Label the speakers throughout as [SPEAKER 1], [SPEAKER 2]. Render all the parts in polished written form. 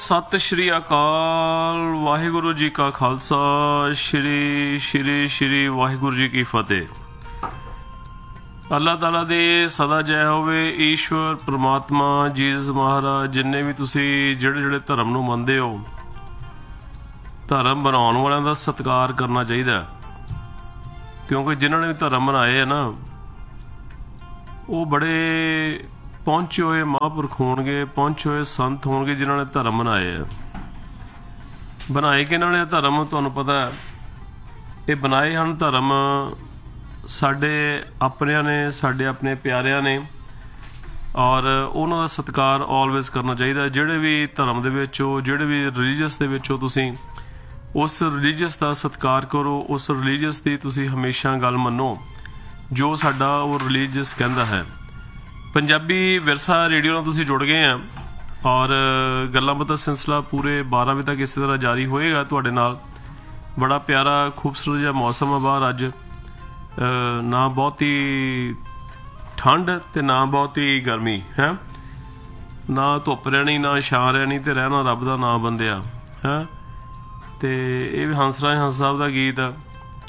[SPEAKER 1] सत श्री अकाल। वाहिगुरु जी का खालसा, श्री श्री श्री वाहिगुरु जी की फतेह। अल्लाह ताला दी सदा जय होवे। ईश्वर परमात्मा जीसस महाराज जिन्ने भी तुसी ਜਿਹੜੇ ਜਿਹੜੇ ਧਰਮ ਨੂੰ ਮੰਨਦੇ ਹੋ, ਧਰਮ ਬਣਾਉਣ ਵਾਲਿਆਂ ਦਾ ਸਤਿਕਾਰ ਕਰਨਾ ਚਾਹੀਦਾ, ਕਿਉਂਕਿ ਜਿਨ੍ਹਾਂ ਨੇ ਧਰਮ ਬਣਾਏ ਆ ਨਾ ਉਹ ਬੜੇ ਪਹੁੰਚੇ ਹੋਏ ਮਹਾਂਪੁਰਖ ਹੋਣਗੇ, ਪਹੁੰਚੇ ਹੋਏ ਸੰਤ ਹੋਣਗੇ ਜਿਨ੍ਹਾਂ ਨੇ ਧਰਮ ਬਣਾਏ ਆ। ਬਣਾਏ ਕਿਹਨਾਂ ਨੇ ਧਰਮ? ਤੁਹਾਨੂੰ ਪਤਾ ਇਹ ਬਣਾਏ ਹਨ ਧਰਮ ਸਾਡੇ ਆਪਣਿਆਂ ਨੇ, ਸਾਡੇ ਆਪਣੇ ਪਿਆਰਿਆਂ ਨੇ, ਔਰ ਉਹਨਾਂ ਦਾ ਸਤਿਕਾਰ ਆਲਵੇਜ਼ ਕਰਨਾ ਚਾਹੀਦਾ। ਜਿਹੜੇ ਵੀ ਧਰਮ ਦੇ ਵਿੱਚ ਹੋ, ਜਿਹੜੇ ਵੀ ਰਿਲੀਜੀਅਸ ਦੇ ਵਿੱਚ ਹੋ, ਤੁਸੀਂ ਉਸ ਰਿਲੀਜੀਅਸ ਦਾ ਸਤਿਕਾਰ ਕਰੋ, ਉਸ ਰਿਲੀਜੀਅਸ ਦੀ ਤੁਸੀਂ ਹਮੇਸ਼ਾ ਗੱਲ ਮੰਨੋ ਜੋ ਸਾਡਾ ਉਹ ਰਿਲੀਜੀਅਸ ਕਹਿੰਦਾ ਹੈ। ਪੰਜਾਬੀ ਵਿਰਸਾ ਰੇਡੀਓ ਨਾਲ ਤੁਸੀਂ ਜੁੜ ਗਏ ਆ ਔਰ ਗੱਲਾਂ ਬਾਤਾਂ ਸਿਲਸਿਲਾ ਪੂਰੇ 12 ਵਜੇ ਤੱਕ ਇਸੇ ਤਰ੍ਹਾਂ ਜਾਰੀ ਹੋਏਗਾ ਤੁਹਾਡੇ ਨਾਲ। ਬੜਾ ਪਿਆਰਾ ਖੂਬਸੂਰਤ ਜਿਹਾ ਮੌਸਮ ਆ ਬਾਹਰ ਅੱਜ, ਨਾ ਬਹੁਤੀ ਠੰਡ ਤੇ ਨਾ ਬਹੁਤੀ ਗਰਮੀ ਹੈ, ਨਾ ਧੁੱਪ ਰਹਿਣੀ ਨਾ ਛਾਂ ਰਹਿਣੀ, ਤੇ ਰਹਿਣਾ ਰੱਬ ਦਾ ਨਾਂ ਬੰਦਿਆ ਹੈ। ਤੇ ਇਹ ਵੀ ਹੰਸਰਾਜ ਹੰਸ ਸਾਹਿਬ ਦਾ ਗੀਤ ਆ।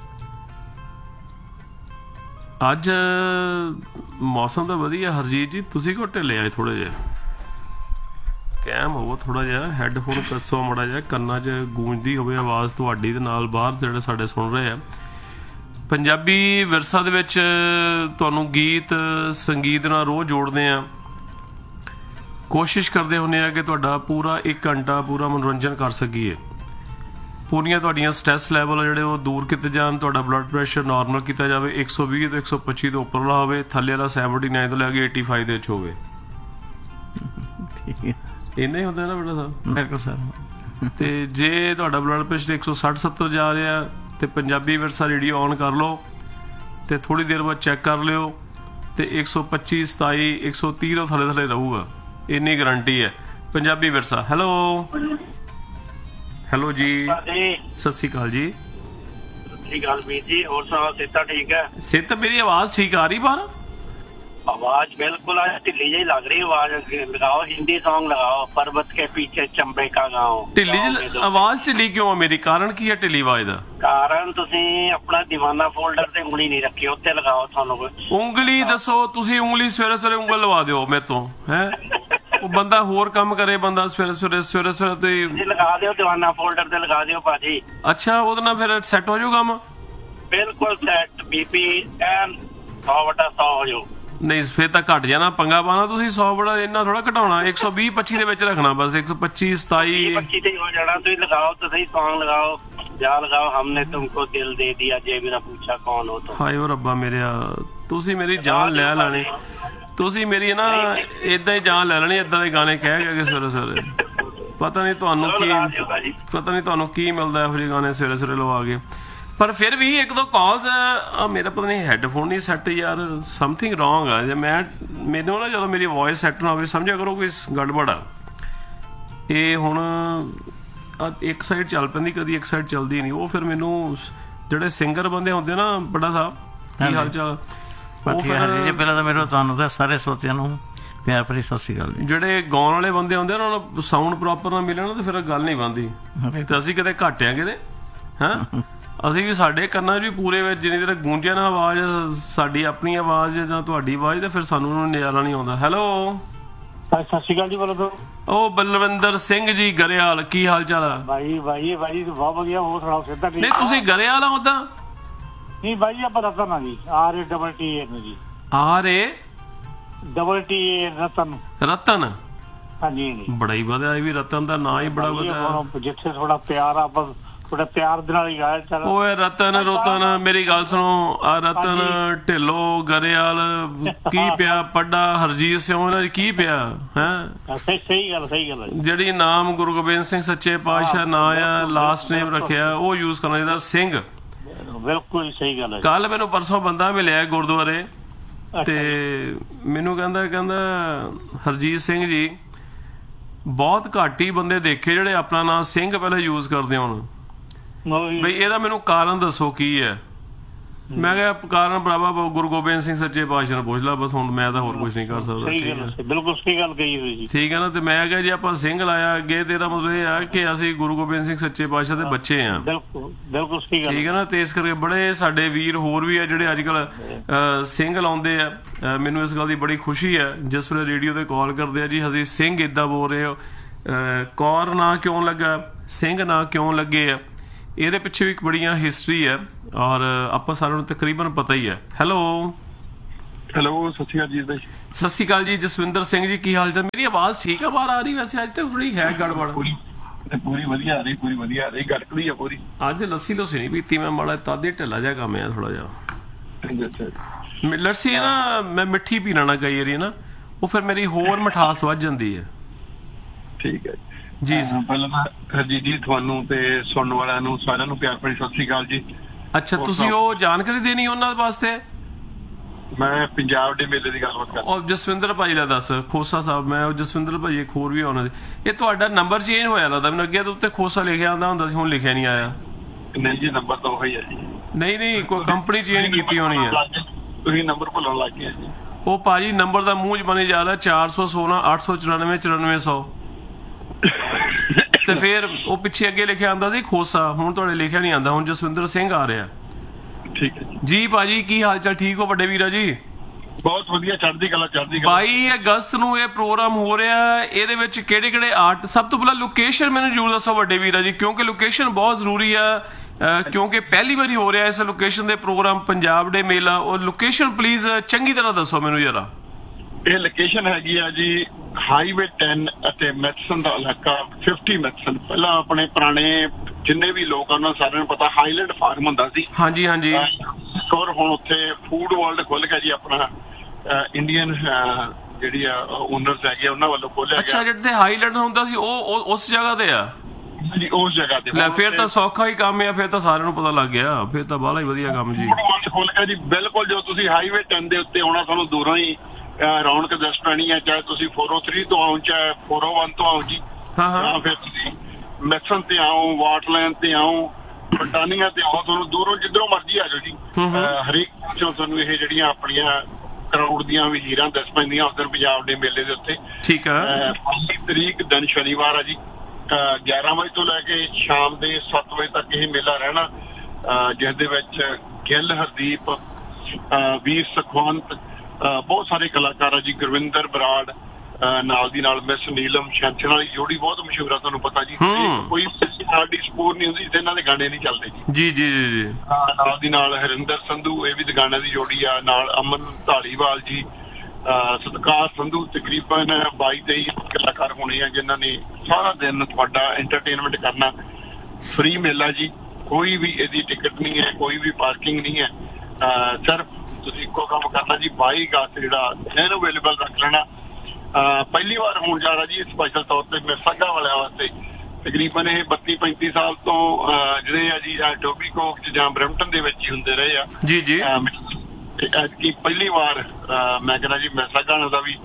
[SPEAKER 1] ਅੱਜ ਮੌਸਮ ਤਾਂ ਵਧੀਆ। ਹਰਜੀਤ ਜੀ ਤੁਸੀਂ ਕਿਉਂ ਢਿੱਲੇ ਆਏ? ਥੋੜ੍ਹੇ ਜਿਹੇ ਕੈਮ ਹੋਵੋ, ਥੋੜ੍ਹਾ ਜਿਹਾ ਹੈੱਡਫੋਨ ਕੱਸੋ ਮਾੜਾ ਜਿਹਾ, ਕੰਨਾਂ 'ਚ ਗੂੰਜਦੀ ਹੋਵੇ ਆਵਾਜ਼ ਤੁਹਾਡੀ, ਦੇ ਨਾਲ ਬਾਹਰ ਜਿਹੜੇ ਸਾਡੇ ਸੁਣ ਰਹੇ ਆ। ਪੰਜਾਬੀ ਵਿਰਸਾ ਦੇ ਵਿੱਚ ਤੁਹਾਨੂੰ ਗੀਤ ਸੰਗੀਤ ਨਾਲ ਰੋਜ਼ ਜੋੜਦੇ ਆ, ਕੋਸ਼ਿਸ਼ ਕਰਦੇ ਹੁੰਦੇ ਆ ਕਿ ਤੁਹਾਡਾ ਪੂਰਾ 1 ਘੰਟਾ ਪੂਰਾ ਮਨੋਰੰਜਨ ਕਰ ਸਕੀਏ। ਪੂਰੀਆਂ ਤੁਹਾਡੀਆਂ ਸਟ੍ਰੈਸ ਲੈਵਲ ਜਿਹੜੇ ਉਹ ਦੂਰ ਕੀਤੇ ਜਾਣ, ਤੁਹਾਡਾ ਬਲੱਡ ਪ੍ਰੈਸ਼ਰ ਨਾਰਮਲ ਕੀਤਾ ਜਾਵੇ, 120 ਤੋਂ 125 ਤੋਂ ਉੱਪਰਲਾ ਹੋਵੇ, ਥੱਲੇ ਵਾਲਾ 79 ਤੋਂ ਲੈ ਕੇ 85 ਦੇ ਵਿੱਚ ਹੋਵੇ। ਇੰਨਾ ਹੀ ਹੁੰਦਾ ਨਾ ਬੇਟਾ ਸਾਹਿਬ? ਬਿਲਕੁਲ ਸਰ। ਤੇ ਜੇ ਤੁਹਾਡਾ ਬਲੱਡ ਪ੍ਰੈਸ਼ਰ 160-70 ਜਾ ਰਿਹਾ ਤੇ ਪੰਜਾਬੀ ਵਿਰਸਾ ਰੇਡੀਓ ਔਨ ਕਰ ਲਓ ਤੇ ਥੋੜੀ ਦੇਰ ਬਾਅਦ ਚੈੱਕ ਕਰ ਲਿਓ ਤੇ 125 27 130 ਤੋਂ ਥੱਲੇ ਰਹੂਗਾ, ਇੰਨੀ ਗਰੰਟੀ ਹੈ। ਪੰਜਾਬੀ ਵਿਰਸਾ। ਹੈਲੋ ਹੈਲੋ ਜੀ, ਸਤਿ ਸ਼੍ਰੀ ਅਕਾਲ ਜੀ।
[SPEAKER 2] ਸਤਿ ਸ਼੍ਰੀ ਅਕਾਲ ਵੀਰ ਜੀ, ਹੋਰ ਸੁਣਾਓ? ਸਿਹਤ ਠੀਕ ਹੈ?
[SPEAKER 1] ਸਿਹਤ ਮੇਰੀ ਆਵਾਜ਼ ਠੀਕ ਆ ਰਹੀ? ਬਾਹਰ
[SPEAKER 2] आवाज बिल्कुल ढिल्ली जी लग रही। आवाज लगाओ, हिंदी सॉन्ग लगाओ, पर्वत के पीछे चंबे का गाँव।
[SPEAKER 1] ਢਿੱਲੀ ਜੀ ਆਵਾਜ਼ ਢਿੱਲੀ ਕਿਉਂ ਆ ਮੇਰੀ? ਕਾਰਨ ਕੀ ਹੈ ਢਿੱਲੀ ਆਵਾਜ਼ ਦਾ?
[SPEAKER 2] ਕਾਰਨ ਤੁਸੀਂ ਆਪਣਾ ਦੀਵਾਨਾ ਫੋਲਡਰ ਤੇ ਉਂਗਲੀ ਨਹੀਂ ਰੱਖੀ, ਉੱਤੇ ਲਗਾਓ। ਤੁਹਾਨੂੰ
[SPEAKER 1] ਉਂਗਲੀ ਦੱਸੋ? ਤੁਸੀਂ ਉਂਗਲੀ ਸਵੇਰੇ ਸਵੇਰੇ ਉਂਗਲ ਲਵਾ ਦਿਓ ਮੇਰੇ ਤੋਂ ਹੈ? ਉਹ ਬੰਦਾ ਹੋਰ ਕੰਮ ਕਰੇ, ਬੰਦਾ ਸਵੇਰੇ ਸਵੇਰੇ ਤੇ
[SPEAKER 2] ਲਗਾ ਦਿਓ, ਦੀਵਾਨਾ ਫੋਲਡਰ ਤੇ ਲਗਾ ਦਿਓ ਭਾਜੀ।
[SPEAKER 1] ਅੱਛਾ, ਉਹਦੇ ਨਾਲ ਫਿਰ ਸੈੱਟ ਹੋ ਜਾਊ ਕੰਮ? ਬਿਲਕੁਲ
[SPEAKER 2] ਸੈੱਟ, ਬੀਪੀ ਐਨ 100/100 ਹੋ ਜਾਊ।
[SPEAKER 1] ਨਹੀਂ ਫਿਰ ਤਾਂ ਘਟ ਜਾਣਾ, ਪੰਗਾ ਪਾਣਾ ਤੁਸੀਂ। 100 ਬੜਾ ਇੰਨਾ ਥੋੜਾ ਘਟਾਉਣਾ, 120-25 ਦੇ ਵਿੱਚ ਰੱਖਣਾ ਬਸ। 125 27
[SPEAKER 2] ਤੇ ਹੋ ਜਾਣਾ। ਤੁਸੀਂ ਲਗਾਓ ਤਾਂ ਸਹੀ ਸੌਂਗ ਲਗਾਓ, ਜਾ ਲਗਾਓ। ਹਮਨੇ ਤੁਮਕੋ ਦਿਲ ਦੇ ਦਿਆ, ਜੇ ਮੇਰਾ ਪੁੱਛਾ ਕੌਣ ਹੋ ਤੁਮ।
[SPEAKER 1] ਹਾਏ ਓ ਰੱਬਾ ਮੇਰਿਆ, ਤੁਸੀਂ ਮੇਰੀ ਜਾਨ ਲੈ ਲੈਣੀ। ਤੁਸੀਂ ਮੇਰੀ ਨਾ ਏਦਾਂ ਹੀ ਜਾਨ ਲੈ ਲੈਣੀ, ਏਦਾਂ ਦੇ ਗਾਣੇ ਕਹਿ ਕੇ ਸਵੇਰੇ ਸਵੇਰੇ। ਪਤਾ ਨਹੀਂ ਤੁਹਾਨੂੰ ਕੀ ਮਿਲਦਾ ਇਹੋ ਜਿਹੇ ਗਾਣੇ ਸਵੇਰੇ ਸਵੇਰੇ ਲਵਾ ਕੇ। ਪਰ ਫਿਰ ਵੀ ਇੱਕ ਦੋ ਕਾਲਸ ਮੇਰਾ ਪਤਾ ਨਹੀਂ ਹੈੱਡਫੋਨ ਨਹੀਂ ਸੈੱਟ ਯਾਰ, ਸਮਥਿੰਗ ਰੋਂਗ ਆ। ਜੇ ਮੈਨੂੰ ਨਾ ਜਦੋਂ ਮੇਰੀ ਵੋਇਸ ਸੈੱਟ ਨਾ ਹੋਵੇ ਸਮਝਿਆ ਕਰੋ ਕੋਈ ਗੜਬੜ ਆ। ਇਹ ਹੁਣ ਇੱਕ ਸਾਈਡ ਚੱਲ ਪੈਂਦੀ, ਕਦੀ ਇੱਕ ਸਾਈਡ ਚੱਲਦੀ ਨਹੀਂ। ਉਹ ਫਿਰ ਮੈਨੂੰ ਜਿਹੜੇ ਸਿੰਗਰ ਬੰਦੇ ਹੁੰਦੇ ਨਾ, ਬੜਾ ਸਾਹਿਬ ਕੀ ਹਾਲ ਚਾਲ?
[SPEAKER 3] ਪਹਿਲਾਂ ਤਾਂ ਮੇਰੇ ਤੁਹਾਨੂੰ ਤਾਂ ਸਾਰੇ ਸੋਚਿਆਂ ਨੂੰ ਪਿਆਰ ਭਰੀ ਸਤਿ ਸ਼੍ਰੀ ਅਕਾਲ।
[SPEAKER 1] ਜਿਹੜੇ ਗਾਉਣ ਵਾਲੇ ਬੰਦੇ ਹੁੰਦੇ ਉਹਨਾਂ ਨੂੰ ਸਾਊਂਡ ਪ੍ਰੋਪਰ ਨਾ ਮਿਲੇ ਨਾ ਤੇ ਫਿਰ ਗੱਲ ਨਹੀਂ ਬਣਦੀ। ਤੇ ਅਸੀਂ ਕਿਤੇ ਘੱਟ ਆ ਕਿਤੇ ਹੈਂ? ਅਸੀਂ ਵੀ ਸਾਡੇ ਕੰਨਾਂ 'ਚ ਵੀ ਪੂਰੇ ਵਿੱਚ ਜਿੰਨੀ ਦੇਰ ਗੂੰਜਿਆ ਨਾ ਆਵਾਜ਼, ਸਾਡੀ ਆਪਣੀ ਆਵਾਜ਼ ਜਾਂ ਤੁਹਾਡੀ ਆਵਾਜ਼, ਤੇ ਫਿਰ ਸਾਨੂੰ ਉਹਨੂੰ ਨਜ਼ਾਰਾ ਨਹੀਂ ਆਉਂਦਾ। ਹੈਲੋ
[SPEAKER 2] ਸਤਿ ਸ਼੍ਰੀ ਅਕਾਲ ਜੀ। ਬੋਲੋ।
[SPEAKER 1] ਉਹ ਬਲਵਿੰਦਰ ਸਿੰਘ ਜੀ ਗਰੇਵਾਲ, ਕੀ ਹਾਲ ਚਾਲ ਆ?
[SPEAKER 2] ਭਾਈ ਬਹੁਤ ਵਧੀਆ। ਹੋਰ ਸੁਣਾਓ? ਸਿੱਧਾ ਠੀਕ?
[SPEAKER 1] ਨਹੀਂ ਤੁਸੀਂ ਗਰੇਵਾਲ ਆ ਉਦਾਂ?
[SPEAKER 2] ਨਹੀਂ ਭਾਈ ਜੀ, ਆਪਾਂ ਰਤਨ ਆ ਜੀ। RATTAN ਜੀ।
[SPEAKER 1] RATTAN ਰਤਨ? ਹਾਂਜੀ, ਬੜਾ ਹੀ ਵਧੀਆ। ਇਹ ਵੀ ਰਤਨ ਦਾ ਨਾਂ ਹੀ ਬੜਾ ਵਧੀਆ।
[SPEAKER 2] ਜਿੱਥੇ ਥੋੜਾ ਪਿਆਰ ਆ, ਆਪਾਂ ਥੋੜਾ ਪਿਆਰ ਦੇ ਨਾਲ ਹੀ ਗਾਇਆ। ਚੱਲ ਓਏ
[SPEAKER 1] ਰਤਨ ਮੇਰੀ ਗੱਲ ਸੁਣੋ। ਆ ਰਤਨ ਢਿੱਲੋਂ ਗਰੇਵਾਲ ਕੀ ਪਿਆ? ਪੱਡਾ ਹਰਜੀਤ ਸਿੰਘ ਉਹਨਾਂ ਕੀ ਪਿਆ ਹੈ?
[SPEAKER 2] ਸਹੀ ਗੱਲ।
[SPEAKER 1] ਜਿਹੜੀ ਨਾਮ ਗੁਰੂ ਗੋਬਿੰਦ ਸਿੰਘ ਸੱਚੇ ਪਾਤਸ਼ਾਹ ਨਾਂ ਆ, ਲਾਸਟ ਨੇਮ ਰੱਖਿਆ, ਉਹ ਯੂਜ਼ ਕਰਨਾ ਚਾਹੀਦਾ, ਸਿੰਘ।
[SPEAKER 2] ਬਿਲਕੁਲ ਸਹੀ ਗੱਲ ਹੈ।
[SPEAKER 1] ਕੱਲ ਮੈਨੂੰ ਪਰਸੋਂ ਬੰਦਾ ਮਿਲਿਆ ਗੁਰਦੁਆਰੇ ਤੇ ਮੈਨੂੰ ਕਹਿੰਦਾ ਹਰਜੀਤ ਸਿੰਘ ਜੀ, ਬਹੁਤ ਘੱਟ ਹੀ ਬੰਦੇ ਦੇਖੇ ਜਿਹੜੇ ਆਪਣਾ ਨਾਂ ਸਿੰਘ ਪਹਿਲਾਂ ਯੂਜ਼ ਕਰਦੇ ਹੋਣ। ਬਈ ਇਹਦਾ ਮੈਨੂੰ ਕਾਰਨ ਦੱਸੋ ਕੀ ਹੈ? ਮੈਂ ਕਿਹਾ ਕਾਰਨ ਭਰਾਵਾ ਗੁਰੂ ਗੋਬਿੰਦ ਸਿੰਘ ਸੱਚੇ ਪਾਤਸ਼ਾਹ ਨੂੰ ਪੁੱਛ ਲਾ ਬਸ, ਹੁਣ ਮੈਂ ਤਾਂ ਹੋਰ ਕੁਝ ਨਹੀਂ ਕਰ ਸਕਦਾ।
[SPEAKER 4] ਸਹੀ ਗੱਲ ਹੈ, ਬਿਲਕੁਲ ਸਹੀ ਗੱਲ ਕਹੀ ਹੋਈ ਜੀ।
[SPEAKER 1] ਠੀਕ ਹੈ ਨਾ, ਤੇ ਮੈਂ ਕਿਹਾ ਜੇ ਆਪਾਂ ਸਿੰਘ ਲਾਇਆ ਅੱਗੇ, ਤੇਰਾ ਮਤਲਬ ਇਹ ਆ ਕਿ ਅਸੀਂ ਗੁਰੂ ਗੋਬਿੰਦ ਸਿੰਘ ਸੱਚੇ ਪਾਤਸ਼ਾਹ ਦੇ ਬੱਚੇ ਆ।
[SPEAKER 4] ਬਿਲਕੁਲ ਬਿਲਕੁਲ ਸਹੀ ਗੱਲ।
[SPEAKER 1] ਠੀਕ ਹੈ ਨਾ, ਤੇ ਇਸ ਕਰਕੇ ਬੜੇ ਸਾਡੇ ਵੀਰ ਹੋਰ ਵੀ ਆ ਜਿਹੜੇ ਅੱਜ ਕੱਲ ਸਿੰਘ ਲਾਉਂਦੇ ਆ। ਮੈਨੂੰ ਇਸ ਗੱਲ ਦੀ ਬੜੀ ਖੁਸ਼ੀ ਹੈ ਜਿਸ ਵੇਲੇ ਰੇਡੀਓ ਤੇ ਕਾਲ ਕਰਦੇ ਆ ਜੀ, ਅਸੀਂ ਸਿੰਘ ਇਦਾਂ ਬੋਲ ਰਹੇ ਹੋ, ਕੌਰ ਨਾਂ ਕਿਉਂ ਲੱਗਾ, ਸਿੰਘ ਨਾਂ ਕਿਉਂ ਲੱਗੇ ਆ, ਇਹਦੇ ਪਿੱਛੇ ਵੀ ਇੱਕ ਬੜੀਆਂ ਹਿਸਟਰੀ ਹੈ ਔਰ ਆਪਾਂ ਸਾਰਿਆਂ ਨੂੰ ਤਕਰੀਬਨ ਪਤਾ ਹੀ ਹੈ। ਹੈਲੋ
[SPEAKER 5] ਸਤਿ ਸ਼੍ਰੀ ਅਕਾਲ ਜੀ।
[SPEAKER 1] ਸਤਿ ਸ਼੍ਰੀ ਅਕਾਲ ਜੀ, ਜਸਵਿੰਦਰ ਸਿੰਘ ਜੀ, ਕੀ ਹਾਲ ਚਾਲ? ਮੇਰੀ ਆਵਾਜ਼ ਠੀਕ ਆ ਬਾਹਰ ਆ ਰਹੀ? ਵੈਸੇ ਅੱਜ ਤੱਕ ਥੋੜੀ ਹੈ ਗੜਬੜ।
[SPEAKER 5] ਪੂਰੀ ਵਧੀਆ ਆ ਰਹੀ, ਪੂਰੀ ਵਧੀਆ ਆ ਰਹੀ, ਗੜਕੜੀ ਆ ਪੂਰੀ।
[SPEAKER 1] ਅੱਜ ਲੱਸੀ ਨਹੀਂ ਪੀਤੀ ਮੈਂ, ਮਾੜਾ ਤਾਦੇ ਢਿੱਲਾ ਜਿਹਾ ਕੰਮ ਆ ਥੋੜਾ ਜਿਹਾ। ਲੱਸੀ ਨਾ ਮੈਂ ਮਿੱਠੀ ਪੀ ਲੈਣਾ ਕਈ ਵਾਰੀ ਨਾ, ਉਹ ਫਿਰ ਮੇਰੀ ਹੋਰ ਮਿਠਾਸ ਵੱਧ ਜਾਂਦੀ ਹੈ।
[SPEAKER 5] ਠੀਕ ਹੈ
[SPEAKER 1] ਜੀ।
[SPEAKER 5] ਪਹਿਲਾਂ ਤਾਂ ਹਰਜੀਤ ਜੀ ਤੁਹਾਨੂੰ ਤੇ ਸੁਣਨ ਵਾਲਿਆਂ ਨੂੰ ਸਾਰਿਆਂ ਨੂੰ ਪਿਆਰ ਭਰੀ ਸਤਿ ਸ਼੍ਰੀ ਅਕਾਲ ਜੀ।
[SPEAKER 1] ਅੱਛਾ, ਤੁਸੀਂ ਉਹ ਜਾਣਕਾਰੀ ਦੇਣੀ ਉਹਨਾਂ ਵਾਸਤੇ?
[SPEAKER 5] ਮੈਂ ਪੰਜਾਬ ਦੇ ਮੇਲੇ ਦੀ ਗੱਲਬਾਤ ਕਰ।
[SPEAKER 1] ਉਹ ਜਸਵਿੰਦਰ ਭਾਈ ਦਾ ਦੱਸ, ਖੋਸਾ ਸਾਹਿਬ। ਮੈਂ ਉਹ ਜਸਵਿੰਦਰ ਭਾਈ ਇੱਕ ਹੋਰ ਵੀ ਆਉਣਾ ਸੀ। ਇਹ ਤੁਹਾਡਾ ਨੰਬਰ ਚੇਂਜ ਹੋਇਆ ਲੱਗਦਾ ਮੈਨੂੰ, ਅੱਗੇ ਤੋਂ ਉੱਤੇ ਖੋਸਾ ਲਿਖਿਆ ਆਉਂਦਾ ਹੁੰਦਾ ਸੀ, ਹੁਣ ਲਿਖਿਆ ਨਹੀਂ ਆਇਆ।
[SPEAKER 5] ਨਹੀਂ ਜੀ, ਨੰਬਰ ਤਾਂ ਉਹੀ ਹੈ ਜੀ।
[SPEAKER 1] ਨਹੀਂ ਕੋਈ ਕੰਪਨੀ ਚੇਂਜ ਕੀਤੀ ਹੋਣੀ ਹੈ,
[SPEAKER 5] ਤੁਸੀਂ ਨੰਬਰ ਭੁੱਲਣ ਲੱਗ ਗਏ ਜੀ।
[SPEAKER 1] ਉਹ ਭਾਜੀ ਨੰਬਰ ਦਾ ਮੂੰਹ ਚ ਬਣੀ ਜਾ ਰਿਹਾ 416 894 9400 ਤੇ ਫਿਰ ਉਹ ਪਿੱਛੇ ਅੱਗੇ ਲਿਖਿਆ ਆਉਂਦਾ ਸੀ ਖੋਸਾ, ਹੁਣ ਤੁਹਾਡੇ ਲਿਖਿਆ ਨਹੀਂ ਆਉਂਦਾ, ਹੁਣ ਜਸਵਿੰਦਰ ਸਿੰਘ ਆ ਰਿਹਾ।
[SPEAKER 5] ਠੀਕ ਹੈ
[SPEAKER 1] ਜੀ ਭਾਜੀ, ਕੀ ਹਾਲ ਚਾਲ? ਠੀਕ ਹੋ ਵੱਡੇ ਵੀਰਾ ਜੀ?
[SPEAKER 5] ਬਹੁਤ ਵਧੀਆ, ਚੜ੍ਹਦੀ ਕਲਾ ਚੜ੍ਹਦੀ ਕਲਾ।
[SPEAKER 1] 22 ਅਗਸਤ ਨੂੰ ਇਹ ਪ੍ਰੋਗਰਾਮ ਹੋ ਰਿਹਾ, ਇਹਦੇ ਵਿੱਚ ਕਿਹੜੇ ਕਿਹੜੇ ਆਰਟ? ਸਭ ਤੋਂ ਪਹਿਲਾਂ ਲੋਕੇਸ਼ਨ ਮੈਨੂੰ ਜ਼ਰੂਰ ਦੱਸੋ ਵੱਡੇ ਵੀਰਾ ਜੀ, ਕਿਉਂਕਿ ਲੋਕੇਸ਼ਨ ਬਹੁਤ ਜ਼ਰੂਰੀ ਆ, ਕਿਉਂਕਿ ਪਹਿਲੀ ਵਾਰੀ ਹੋ ਰਿਹਾ ਇਸ ਲੋਕੇਸ਼ਨ ਦੇ ਪ੍ਰੋਗਰਾਮ ਪੰਜਾਬ ਡੇ ਮੇਲਾ। ਉਹ ਲੋਕੇਸ਼ਨ ਪਲੀਜ਼ ਚੰਗੀ ਤਰ੍ਹਾਂ ਦੱਸੋ ਮੈਨੂੰ ਜਰਾ।
[SPEAKER 5] ਇਹ ਲੋਕੇਸ਼ਨ ਹੈਗੀ ਆ ਜੀ ਹਾਈਵੇ 10 ਅਤੇ ਮੈਥਸਨ ਦਾ ਇਲਾਕਾ 50 ਮੈਥਸਨ। ਪਹਿਲਾਂ ਆਪਣੇ ਪੁਰਾਣੇ ਜਿੰਨੇ ਵੀ ਲੋਕ ਉਹਨਾਂ ਸਾਰਿਆਂ ਨੂੰ ਪਤਾ ਹਾਈਲੈਂਡ ਫਾਰਮ ਹੁੰਦਾ ਸੀ।
[SPEAKER 1] ਹਾਂਜੀ ਹਾਂਜੀ।
[SPEAKER 5] ਔਰ ਹੁਣ ਉੱਥੇ ਫੂਡ ਵਰਲਡ ਖੁੱਲ ਗਿਆ ਜੀ, ਆਪਣਾ ਇੰਡੀਅਨ ਜਿਹੜੀ ਆ ਓਨਰਸ ਹੈਗੇ ਉਹਨਾਂ ਵੱਲੋਂ ਖੋਲਿਆ ਗਿਆ।
[SPEAKER 1] ਅੱਛਾ, ਜਿੱਥੇ ਹਾਈਲੈਂਡ ਹੁੰਦਾ ਸੀ ਉਹ ਉਸ ਜਗ੍ਹਾ ਤੇ ਆ
[SPEAKER 5] ਜੀ, ਉਸ ਜਗ੍ਹਾ ਤੇ।
[SPEAKER 1] ਲੈ ਫਿਰ ਤਾਂ ਸੌਖਾ ਹੀ ਕੰਮ ਆ, ਫਿਰ ਤਾਂ ਸਾਰਿਆਂ ਨੂੰ ਪਤਾ ਲੱਗ ਗਿਆ, ਫਿਰ ਤਾਂ ਬਾਹਲਾ ਹੀ ਵਧੀਆ ਕੰਮ ਜੀ।
[SPEAKER 5] ਖੁੱਲ ਗਿਆ ਜੀ ਬਿਲਕੁਲ। ਜੋ ਤੁਸੀਂ ਹਾਈਵੇ 10 ਦੇ ਉੱਤੇ ਆਉਣਾ, ਤੁਹਾਨੂੰ ਦੂਰੋਂ ਹੀ ਰੌਣਕ ਦੱਸ ਪੈਣੀ ਹੈ, ਚਾਹੇ ਤੁਸੀਂ 403 ਤੋਂ ਆਓ ਚਾਹੇ 401 ਤੋਂ ਆਓ ਜੀ। ਹਾਂ, ਫਿਰ ਤੁਸੀਂ ਮੈਥਸਨ ਤੇ ਆਓ, ਵਾਟਲੈਂਡ ਤੇ ਆਓ, ਬਟਾਨੀਆ ਤੇ ਆਓ, ਤੁਹਾਨੂੰ ਦੂਰੋਂ ਜਿੱਧਰੋਂ ਮਰਜ਼ੀ ਆ ਜਾਓ ਜੀ। ਹਰੇਕ ਚੋਂ ਤੁਹਾਨੂੰ ਇਹ ਜਿਹੜੀਆਂ ਆਪਣੀਆਂ ਕਰਾਊਡ ਦੀਆਂ ਵਜ਼ੀਰਾਂ ਦੱਸ ਪੈਂਦੀਆਂ ਉਸ ਦਿਨ ਪੰਜਾਬ ਦੇ ਮੇਲੇ ਦੇ ਉੱਤੇ।
[SPEAKER 1] ਠੀਕ ਹੈ।
[SPEAKER 5] 5 ਤਰੀਕ ਦਿਨ ਸ਼ਨੀਵਾਰ ਆ ਜੀ, 11 ਵਜੇ ਤੋਂ ਲੈ ਕੇ ਸ਼ਾਮ ਦੇ 7 ਵਜੇ ਤੱਕ ਇਹ ਮੇਲਾ ਰਹਿਣਾ, ਜਿਸ ਦੇ ਵਿੱਚ ਗਿੱਲ ਹਰਦੀਪ, ਵੀਰ ਸੁਖਵੰਤ, ਬਹੁਤ ਸਾਰੇ ਕਲਾਕਾਰ ਆ ਜੀ, ਗੁਰਵਿੰਦਰ ਬਰਾੜ, ਨਾਲ ਦੀ ਨਾਲ ਮਿਸ ਨੀਲਮ ਸ਼ੈਂਚਨ ਵਾਲੀ ਜੋੜੀ ਬਹੁਤ ਮਸ਼ਹੂਰ ਆ, ਤੁਹਾਨੂੰ ਪਤਾ ਜੀ। ਕੋਈ ਸਾਡੀ ਸਪੋਰ ਨਹੀਂ ਹੁੰਦੀ ਜਿੱਥੇ ਇਹਨਾਂ ਦੇ ਗਾਣੇ ਨਹੀਂ ਚੱਲਦੇ ਜੀ। ਜੀ ਜੀ ਜੀ। ਨਾਲ ਦੀ ਨਾਲ ਹਰਿੰਦਰ ਸੰਧੂ, ਇਹ ਵੀ ਗਾਣਿਆਂ ਦੀ ਜੋੜੀ ਆ, ਨਾਲ ਅਮਨ ਧਾਲੀਵਾਲ ਜੀ, ਸਤਕਾਰ ਸੰਧੂ, ਤਕਰੀਬਨ 22-23 ਕਲਾਕਾਰ ਹੋਣੇ ਆ ਜਿਨ੍ਹਾਂ ਨੇ ਸਾਰਾ ਦਿਨ ਤੁਹਾਡਾ ਐਂਟਰਟੇਨਮੈਂਟ ਕਰਨਾ। ਫ੍ਰੀ ਮੇਲਾ ਜੀ, ਕੋਈ ਵੀ ਇਹਦੀ ਟਿਕਟ ਨਹੀਂ ਹੈ, ਕੋਈ ਵੀ ਪਾਰਕਿੰਗ ਨਹੀਂ ਹੈ, ਸਿਰਫ ਤੁਸੀਂ ਇੱਕੋ ਕੰਮ ਕਰਨਾ ਜੀ, 22 ਅਗਸਤ ਜਿਹੜਾ ਇਹਨੂੰ ਅਵੇਲੇਬਲ ਰੱਖ ਲੈਣਾ। ਪਹਿਲੀ ਵਾਰ ਹੋਣ ਜਾ ਰਿਹਾ ਜੀ ਸਪੈਸ਼ਲ ਤੌਰ ਤੇ ਮਿਰਸਾਗਾ ਵਾਲਿਆਂ ਵਾਸਤੇ। ਤਕਰੀਬਨ ਇਹ 32-35 ਸਾਲ ਤੋਂ ਜਿਹੜੇ ਆ ਜੀ ਟੋਬੀ ਕੋਕ ਚ ਜਾਂ ਬਰੈਂਪਟਨ ਦੇ ਵਿੱਚ ਹੀ ਹੁੰਦੇ ਰਹੇ ਆ ਜੀ ਜੀ। ਐਤਕੀ ਪਹਿਲੀ ਵਾਰ ਮੈਂ ਕਹਿੰਦਾ ਜੀ ਮਿਰਸਾਗਾ ਦਾ ਵੀ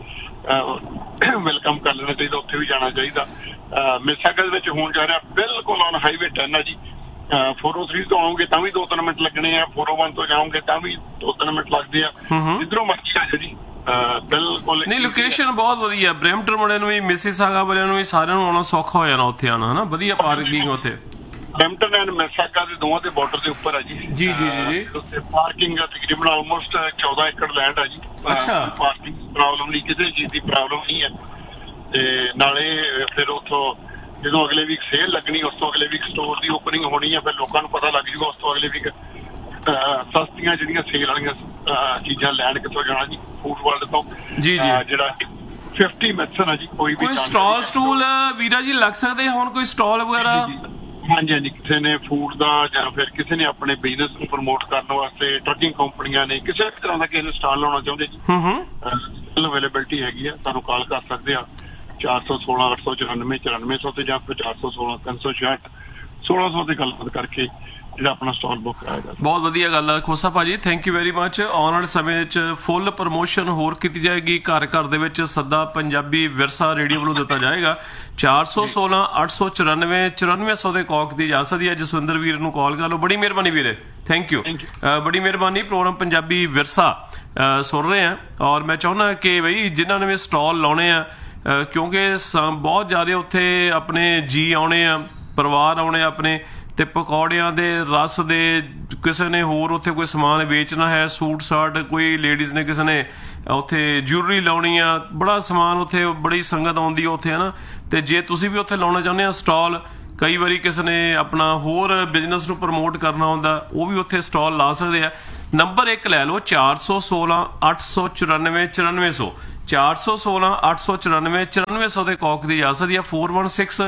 [SPEAKER 5] ਵੈਲਕਮ ਕਰ ਲੈਣਾ ਚਾਹੀਦਾ, ਉੱਥੇ ਵੀ ਜਾਣਾ ਚਾਹੀਦਾ। ਮਿਰਸਾਗਾ ਦੇ ਵਿੱਚ ਹੋਣ ਜਾ ਰਿਹਾ ਬਿਲਕੁਲ ਔਨ ਹਾਈਵੇ 10 ਆ ਜੀ। 403 ਤੋਂ ਆਉਂਗੇ ਤਾਂ ਵੀ 2-3 ਮਿੰਟ ਲੱਗਣੇ ਆ, 401 ਤੋਂ ਜਾਓਗੇ ਤਾਂ ਵੀ 2-3 ਮਿੰਟ ਲੱਗਦੇ ਆ, ਜਿੱਧਰੋਂ ਮਰਜ਼ੀ ਆ ਜਾਓ ਜੀ। ਬਿਲਕੁਲ ਨਹੀਂ, ਲੋਕੇਸ਼ਨ ਬਹੁਤ ਵਧੀਆ, ਬਰੈਂਪਟਨ ਵਾਲਿਆਂ ਨੂੰ ਵੀ, ਮਿਸੀਸਾਗਾ ਵਾਲਿਆਂ ਨੂੰ ਵੀ, ਸਾਰਿਆਂ ਨੂੰ ਆਉਣਾ ਸੌਖਾ ਹੋ ਜਾਣਾ ਉੱਥੇ ਆਉਣਾ, ਹਨਾ, ਵਧੀਆ ਪਾਰਕਿੰਗ ਉੱਥੇ। ਬਰੈਂਪਟਨ ਐਂਡ ਮਿਸੀਸਾਗਾ ਦੇ ਦੋਵਾਂ ਦੇ ਬਾਰਡਰ ਦੇ ਉੱਪਰ ਆ ਜੀ। ਜੀ ਜੀ ਜੀ। ਉੱਥੇ ਪਾਰਕਿੰਗ ਤਕਰੀਬਨ ਆਲਮੋਸਟ 14 ਏਕੜ ਲੈਂਡ ਆ ਜੀ। ਅੱਛਾ, ਪਾਰਕਿੰਗ ਪ੍ਰੋਬਲਮ ਨਹੀਂ, ਕਿਸੇ ਚੀਜ਼ ਦੀ ਪ੍ਰੋਬਲਮ ਨਹੀਂ ਹੈ। ਤੇ ਨਾਲੇ ਫਿਰ ਉੱਥੋਂ ਜਦੋਂ ਅਗਲੇ ਵੀਕ ਸੇਲ ਲੱਗਣੀ, ਉਸ ਤੋਂ ਅਗਲੇ ਵੀਕ ਸਟੋਰ ਦੀ ਓਪਨਿੰਗ ਹੋਣੀ ਹੈ, ਫਿਰ ਲੋਕਾਂ ਨੂੰ ਪਤਾ ਲੱਗ ਜੂਗਾ ਉਸ ਤੋਂ ਅਗਲੇ ਵੀਕ ਸਸਤੀਆਂ ਜਿਹੜੀਆਂ ਸੇਲ ਵਾਲੀਆਂ ਚੀਜ਼ਾਂ ਲੈਣ ਕਿੱਥੋਂ ਜਾਣਾ ਜੀ, ਫੂਡ ਵਰਲਡ ਤੋਂ। ਜੀ ਜੀ। ਜਿਹੜਾ 50 ਮੈਥਸਨ ਆ ਜੀ। ਕੋਈ ਸਟਾਲ ਸਟੂਲ ਵੀਰਾ ਜੀ ਲੱਗ ਸਕਦੇ ਹੁਣ, ਕੋਈ ਸਟਾਲ ਵਗੈਰਾ? ਹਾਂਜੀ ਹਾਂਜੀ, ਕਿਸੇ ਨੇ ਫੂਡ ਦਾ ਜਾਂ ਫਿਰ ਕਿਸੇ ਨੇ ਆਪਣੇ ਬਿਜ਼ਨਸ ਨੂੰ ਪ੍ਰਮੋਟ ਕਰਨ ਵਾਸਤੇ, ਟਰੱਕਿੰਗ ਕੰਪਨੀਆਂ ਨੇ, ਕਿਸੇ ਵੀ ਤਰ੍ਹਾਂ ਦਾ ਕਿਸੇ ਨੇ ਸਟਾਲ ਲਾਉਣਾ ਚਾਹੁੰਦੇ ਜੀ, ਅਵੇਲੇਬਿਲਿਟੀ ਹੈਗੀ ਆ, ਤੁਹਾਨੂੰ ਕਾਲ ਕਰ ਸਕਦੇ ਆ 416 894 9400 ਤੇ ਜਾਂ ਫਿਰ 416 366 1600 ਦੀ ਗੱਲਬਾਤ ਕਰਕੇ ਜਿਹੜਾ ਆਪਣਾ ਸਟਾਲ ਬੁੱਕ ਕਰਾਇਆ ਜਾ ਸਕਦਾ।
[SPEAKER 1] ਬਹੁਤ ਵਧੀਆ ਗੱਲ ਹੈ ਖੋਸਾ ਭਾਜੀ, ਥੈਂਕ ਯੂ ਵੈਰੀ ਮੱਚ। ਆਉਣ ਵਾਲੇ ਸਮੇਂ ਵਿੱਚ ਫੁੱਲ ਪ੍ਰਮੋਸ਼ਨ ਹੋਰ ਕੀਤੀ ਜਾਏਗੀ, ਘਰ ਘਰ ਦੇ ਵਿੱਚ ਸੱਦਾ ਪੰਜਾਬੀ ਵਿਰਸਾ ਰੇਡੀਓ ਵੱਲੋਂ ਦਿੱਤਾ ਜਾਏਗਾ। 416 894 9400 ਦੇ ਕਾਲ ਦੀ ਜਾ ਸਕਦੀ ਹੈ। ਜਸਵਿੰਦਰ ਵੀਰ ਨੂੰ ਕਾਲ ਕਰ ਲਓ। ਬੜੀ ਮਿਹਰਬਾਨੀ ਵੀਰੇ, ਥੈਂਕ ਯੂ, ਬੜੀ ਮਿਹਰਬਾਨੀ। ਪ੍ਰੋਗਰਾਮ ਪੰਜਾਬੀ ਵਿਰਸਾ ਸੁਣ ਰਹੇ ਆ ਔਰ ਮੈਂ ਚਾਹੁੰਦਾ ਕਿ ਬਈ ਜਿਨ੍ਹਾਂ ਨੇ ਵੀ ਸਟਾਲ ਲਾਉਣੇ ਆ, ਕਿਉਂਕਿ ਬਹੁਤ ਜ਼ਿਆਦਾ ਉੱਥੇ ਆਪਣੇ ਜੀ ਆਉਣੇ ਆ, ਪਰਿਵਾਰ ਆਉਣੇ ਆਪਣੇ, ਤੇ ਪਕੌੜਿਆਂ ਦੇ ਰਸ ਦੇ, ਕਿਸੇ ਨੇ ਹੋਰ ਉੱਥੇ ਕੋਈ ਸਮਾਨ ਵੇਚਣਾ ਹੈ, ਸੂਟ ਸਾਟ, ਕੋਈ ਲੇਡੀਜ਼ ਨੇ ਕਿਸੇ ਨੇ ਉੱਥੇ ਜੁਐਲਰੀ ਲਾਉਣੀ ਆ, ਬੜਾ ਸਮਾਨ ਉੱਥੇ, ਬੜੀ ਸੰਗਤ ਆਉਂਦੀ ਉੱਥੇ ਹੈ ਨਾ। ਤੇ ਜੇ ਤੁਸੀਂ ਵੀ ਉੱਥੇ ਲਾਉਣਾ ਚਾਹੁੰਦੇ ਆ ਸਟਾਲ, ਕਈ ਵਾਰੀ ਕਿਸੇ ਨੇ ਆਪਣਾ ਹੋਰ ਬਿਜ਼ਨਸ ਨੂੰ ਪ੍ਰਮੋਟ ਕਰਨਾ ਹੁੰਦਾ, ਉਹ ਵੀ ਉੱਥੇ ਸਟਾਲ ਲਾ ਸਕਦੇ ਆ। ਨੰਬਰ 1 ਲੈ ਲਓ 416 894 9400 416 894 9400 ਦੇ ਕਾਲ ਦੀ ਜਾ ਸਕਦੀ ਹੈ। 416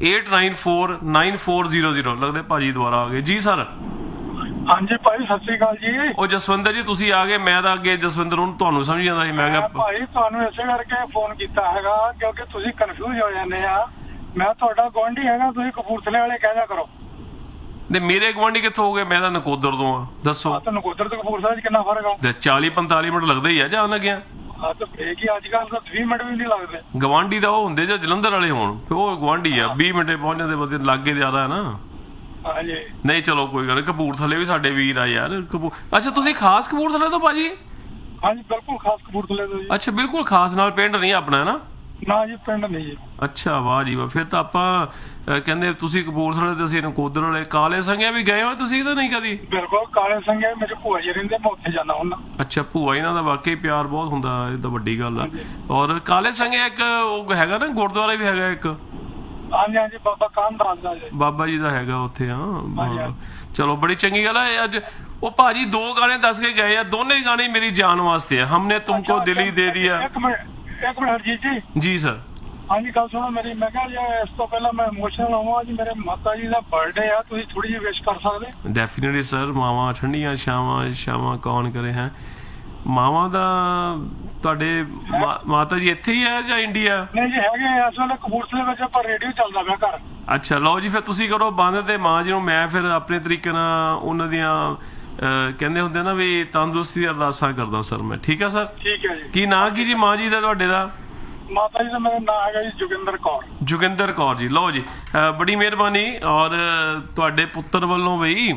[SPEAKER 1] 894 9400 ਲੱਗਦੇ ਭਾਜੀ ਦੁਬਾਰਾ ਆ ਗਏ ਜੀ ਸਰ।
[SPEAKER 6] ਹਾਂਜੀ ਭਾਈ ਸਤਿ ਸ੍ਰੀ ਅਕਾਲ ਜੀ।
[SPEAKER 1] ਉਹ ਜਸਵਿੰਦਰ ਜੀ ਤੁਸੀਂ ਆ ਗਏ, ਮੈਂ ਤਾਂ ਅੱਗੇ ਜਸਵਿੰਦਰ ਨੂੰ ਤੁਹਾਨੂੰ ਸਮਝ ਜਾਂਦਾ ਸੀ। ਮੈਂ ਕਿਹਾ
[SPEAKER 6] ਭਾਈ ਤੁਹਾਨੂੰ ਇਸੇ ਕਰਕੇ ਫੋਨ ਕੀਤਾ ਹੈਗਾ ਕਿਉਂਕਿ ਤੁਸੀਂ ਕਨਫਿਊਜ਼ ਹੋ ਜਾਂਦੇ ਆ। ਮੈਂ ਤੁਹਾਡਾ ਗੁਆਂਢੀ ਹੈਗਾ, ਤੁਸੀਂ ਕਪੂਰਥਲੇ ਵਾਲੇ ਕਹਿ ਦਿਆ ਕਰੋ।
[SPEAKER 1] ਤੇ ਮੇਰੇ ਗੁਆਂਢੀ ਕਿੱਥੋਂ ਹੋ ਗਏ? ਮੈਂ ਤਾਂ ਨਕੋਦਰ ਤੋਂ ਆ। ਦੱਸੋ
[SPEAKER 6] ਤਾਂ ਨਕੋਦਰ ਤੇ ਕਪੂਰਥਲੇ 'ਚ ਕਿੰਨਾ ਫਰਕ ਆ?
[SPEAKER 1] 40-45 ਮਿੰਟ ਲੱਗਦੇ ਹੀ ਆ ਜਾਣ ਲੱਗਿਆ।
[SPEAKER 6] ਤਾਂ ਫੇਕ ਹੀ ਅੱਜ ਕੱਲ ਤਾਂ 20 ਮਿੰਟ ਵੀ ਨਹੀਂ ਲੱਗਦੇ।
[SPEAKER 1] ਗਵਾਂਢੀ ਦਾ ਉਹ ਹੁੰਦੇ ਜਾਂ ਜਲੰਧਰ ਵਾਲੇ ਹੋਣ, ਉਹ ਗਵਾਂਢੀ ਆ 20 ਮਿੰਟੇ ਪਹੁੰਚ ਜਾਂਦੇ, ਬੰਦੇ ਲਾਗੇ ਜ਼ਿਆਦਾ ਹੈ ਨਾ।
[SPEAKER 6] ਹਾਂਜੀ
[SPEAKER 1] ਨਹੀਂ ਚਲੋ ਕੋਈ ਗੱਲ, ਕਪੂਰਥਲੇ ਵੀ ਸਾਡੇ ਵੀਰ ਆ ਯਾਰ। ਅੱਛਾ ਤੁਸੀਂ ਖਾਸ ਕਪੂਰਥਲੇ ਤੋਂ ਭਾਜੀ?
[SPEAKER 6] ਹਾਂਜੀ ਬਿਲਕੁਲ ਖਾਸ ਕਪੂਰਥਲੇ ਤੋਂ ਜੀ।
[SPEAKER 1] ਅੱਛਾ ਬਿਲਕੁਲ ਖਾਸ ਨਾਲ ਪਿੰਡ ਨਹੀਂ ਆਪਣਾ ਹੈ ਨਾ?
[SPEAKER 6] ਨਾ ਜੀ ਪਿੰਡ ਨਹੀਂ ਜੀ।
[SPEAKER 1] ਅੱਛਾ ਵਾਹ ਜੀ ਵਾਹ। ਫਿਰ ਤਾਂ ਆਪਾਂ ਕਹਿੰਦੇ ਤੁਸੀਂ ਕਪੂਰਥਲੇ ਤੇ ਅਸੀਂ ਨਕੋਦਰ ਵਾਲੇ। ਕਾਲੇ ਸੰਘਿਆ ਵੀ ਗਏ ਹੋ ਤੁਸੀਂ ਤਾਂ ਨਹੀਂ ਕਦੀ?
[SPEAKER 6] ਬਿਲਕੁਲ ਕਾਲੇ ਸੰਘੇ ਮੇਰੇ ਭੂਆ ਜੀ ਰਹਿੰਦੇ, ਮੈਂ ਉੱਥੇ ਜਾਂਦਾ ਹੁੰਦਾ।
[SPEAKER 1] ਅੱਛਾ ਭੂਆ ਇਹਨਾਂ ਦਾ ਵਾਕਈ ਪਿਆਰ ਬਹੁਤ ਹੁੰਦਾ, ਇਹ ਤਾਂ ਵੱਡੀ ਗੱਲ ਆ। ਔਰ ਕਾਲੇ ਸੰਘਿਆ ਇੱਕ ਉਹ ਹੈਗਾ ਨਾ ਗੁਰਦੁਆਰਾ ਵੀ ਹੈਗਾ ਇੱਕ?
[SPEAKER 6] ਹਾਂਜੀ ਹਾਂਜੀ ਬਾਬਾ ਕਾਮਦਾਸ ਦਾ ਜੀ,
[SPEAKER 1] ਬਾਬਾ ਜੀ ਦਾ ਹੈਗਾ ਉੱਥੇ। ਹਾਂ ਚਲੋ ਬੜੀ ਚੰਗੀ ਗੱਲ ਹੈ। ਅੱਜ ਉਹ ਭਾਜੀ 2 ਗਾਣੇ ਦੱਸ ਕੇ ਗਏ ਆ, ਦੋਨੇ ਗਾਣੇ ਮੇਰੀ ਜਾਨ ਵਾਸਤੇ ਆ। ਹਮਨੇ ਤੁਮਕੋ ਦਿਲ ਹੀ ਦੇ ਦਿਆ।
[SPEAKER 6] ਇੱਕ ਮਿੰਟ ਹਰਜੀਤ ਜੀ।
[SPEAKER 1] ਜੀ ਸਰ।
[SPEAKER 6] ਹਾਂਜੀ ਗੱਲ ਸੁਣੋ ਮੇਰੀ। ਮੈਂ ਕਿਹਾ ਜੀ ਇਸ ਤੋਂ ਪਹਿਲਾਂ ਮੈਂ ਇਮੋਸ਼ਨਲ ਹੋਵਾਂ ਜੀ, ਮੇਰੇ ਮਾਤਾ ਜੀ ਦਾ ਬਰਥਡੇ ਆ, ਤੁਸੀਂ ਥੋੜੀ ਜਿਹੀ ਵਿਸ਼ ਕਰ ਸਕਦੇ?
[SPEAKER 1] Definitely sir. ਮਾਵਾਂ ਠੰਡੀਆਂ ਛਾਵਾਂ ਕੌਣ ਕਰੇ ਹੈ। ਮਾਵਾਂ ਦਾ ਤੁਹਾਡੇ ਮਾਤਾ ਜੀ ਇੱਥੇ ਹੀ ਹੈ ਜਾਂ ਇੰਡੀਆ?
[SPEAKER 6] ਨਹੀਂ ਜੀ ਹੈਗੇ ਇਸ ਵੇਲੇ ਕਪੂਰਥਲੇ ਵਿੱਚ, ਪਰ ਰੇਡੀਓ ਚੱਲਦਾ ਪਿਆ ਘਰ।
[SPEAKER 1] ਅੱਛਾ ਲਓ ਜੀ, ਫਿਰ ਤੁਸੀਂ ਕਰੋ ਬੰਦ ਤੇ ਮਾਂ ਜੀ ਨੂੰ ਮੈਂ ਫਿਰ ਆਪਣੇ ਤਰੀਕੇ ਨਾਲ ਉਹਨਾਂ ਦੀਆਂ ਕਹਿੰਦੇ ਹੁੰਦੇ ਨਾ ਵੀ ਤੰਦਰੁਸਤੀ ਦੀ ਅਰਦਾਸਾਂ ਕਰਦਾ ਸਰ ਮੈਂ। ਠੀਕ ਹੈ ਸਰ।
[SPEAKER 6] ਠੀਕ ਹੈ ਜੀ।
[SPEAKER 1] ਕੀ ਨਾਂ ਕੀ ਜੀ ਮਾਂ ਜੀ ਦਾ ਤੁਹਾਡੇ ਦਾ?
[SPEAKER 6] ਮਾਤਾ ਜੀ ਦਾ ਮੇਰਾ ਨਾਮ ਹੈਗਾ ਜੀ ਜੋਗਿੰਦਰ ਕੌਰ।
[SPEAKER 1] ਜੋਗਿੰਦਰ ਕੌਰ ਜੀ। ਲਓ ਜੀ ਬੜੀ ਮਿਹਰਬਾਨੀ। ਔਰ ਤੁਹਾਡੇ ਪੁੱਤਰ ਵੱਲੋਂ ਬਈ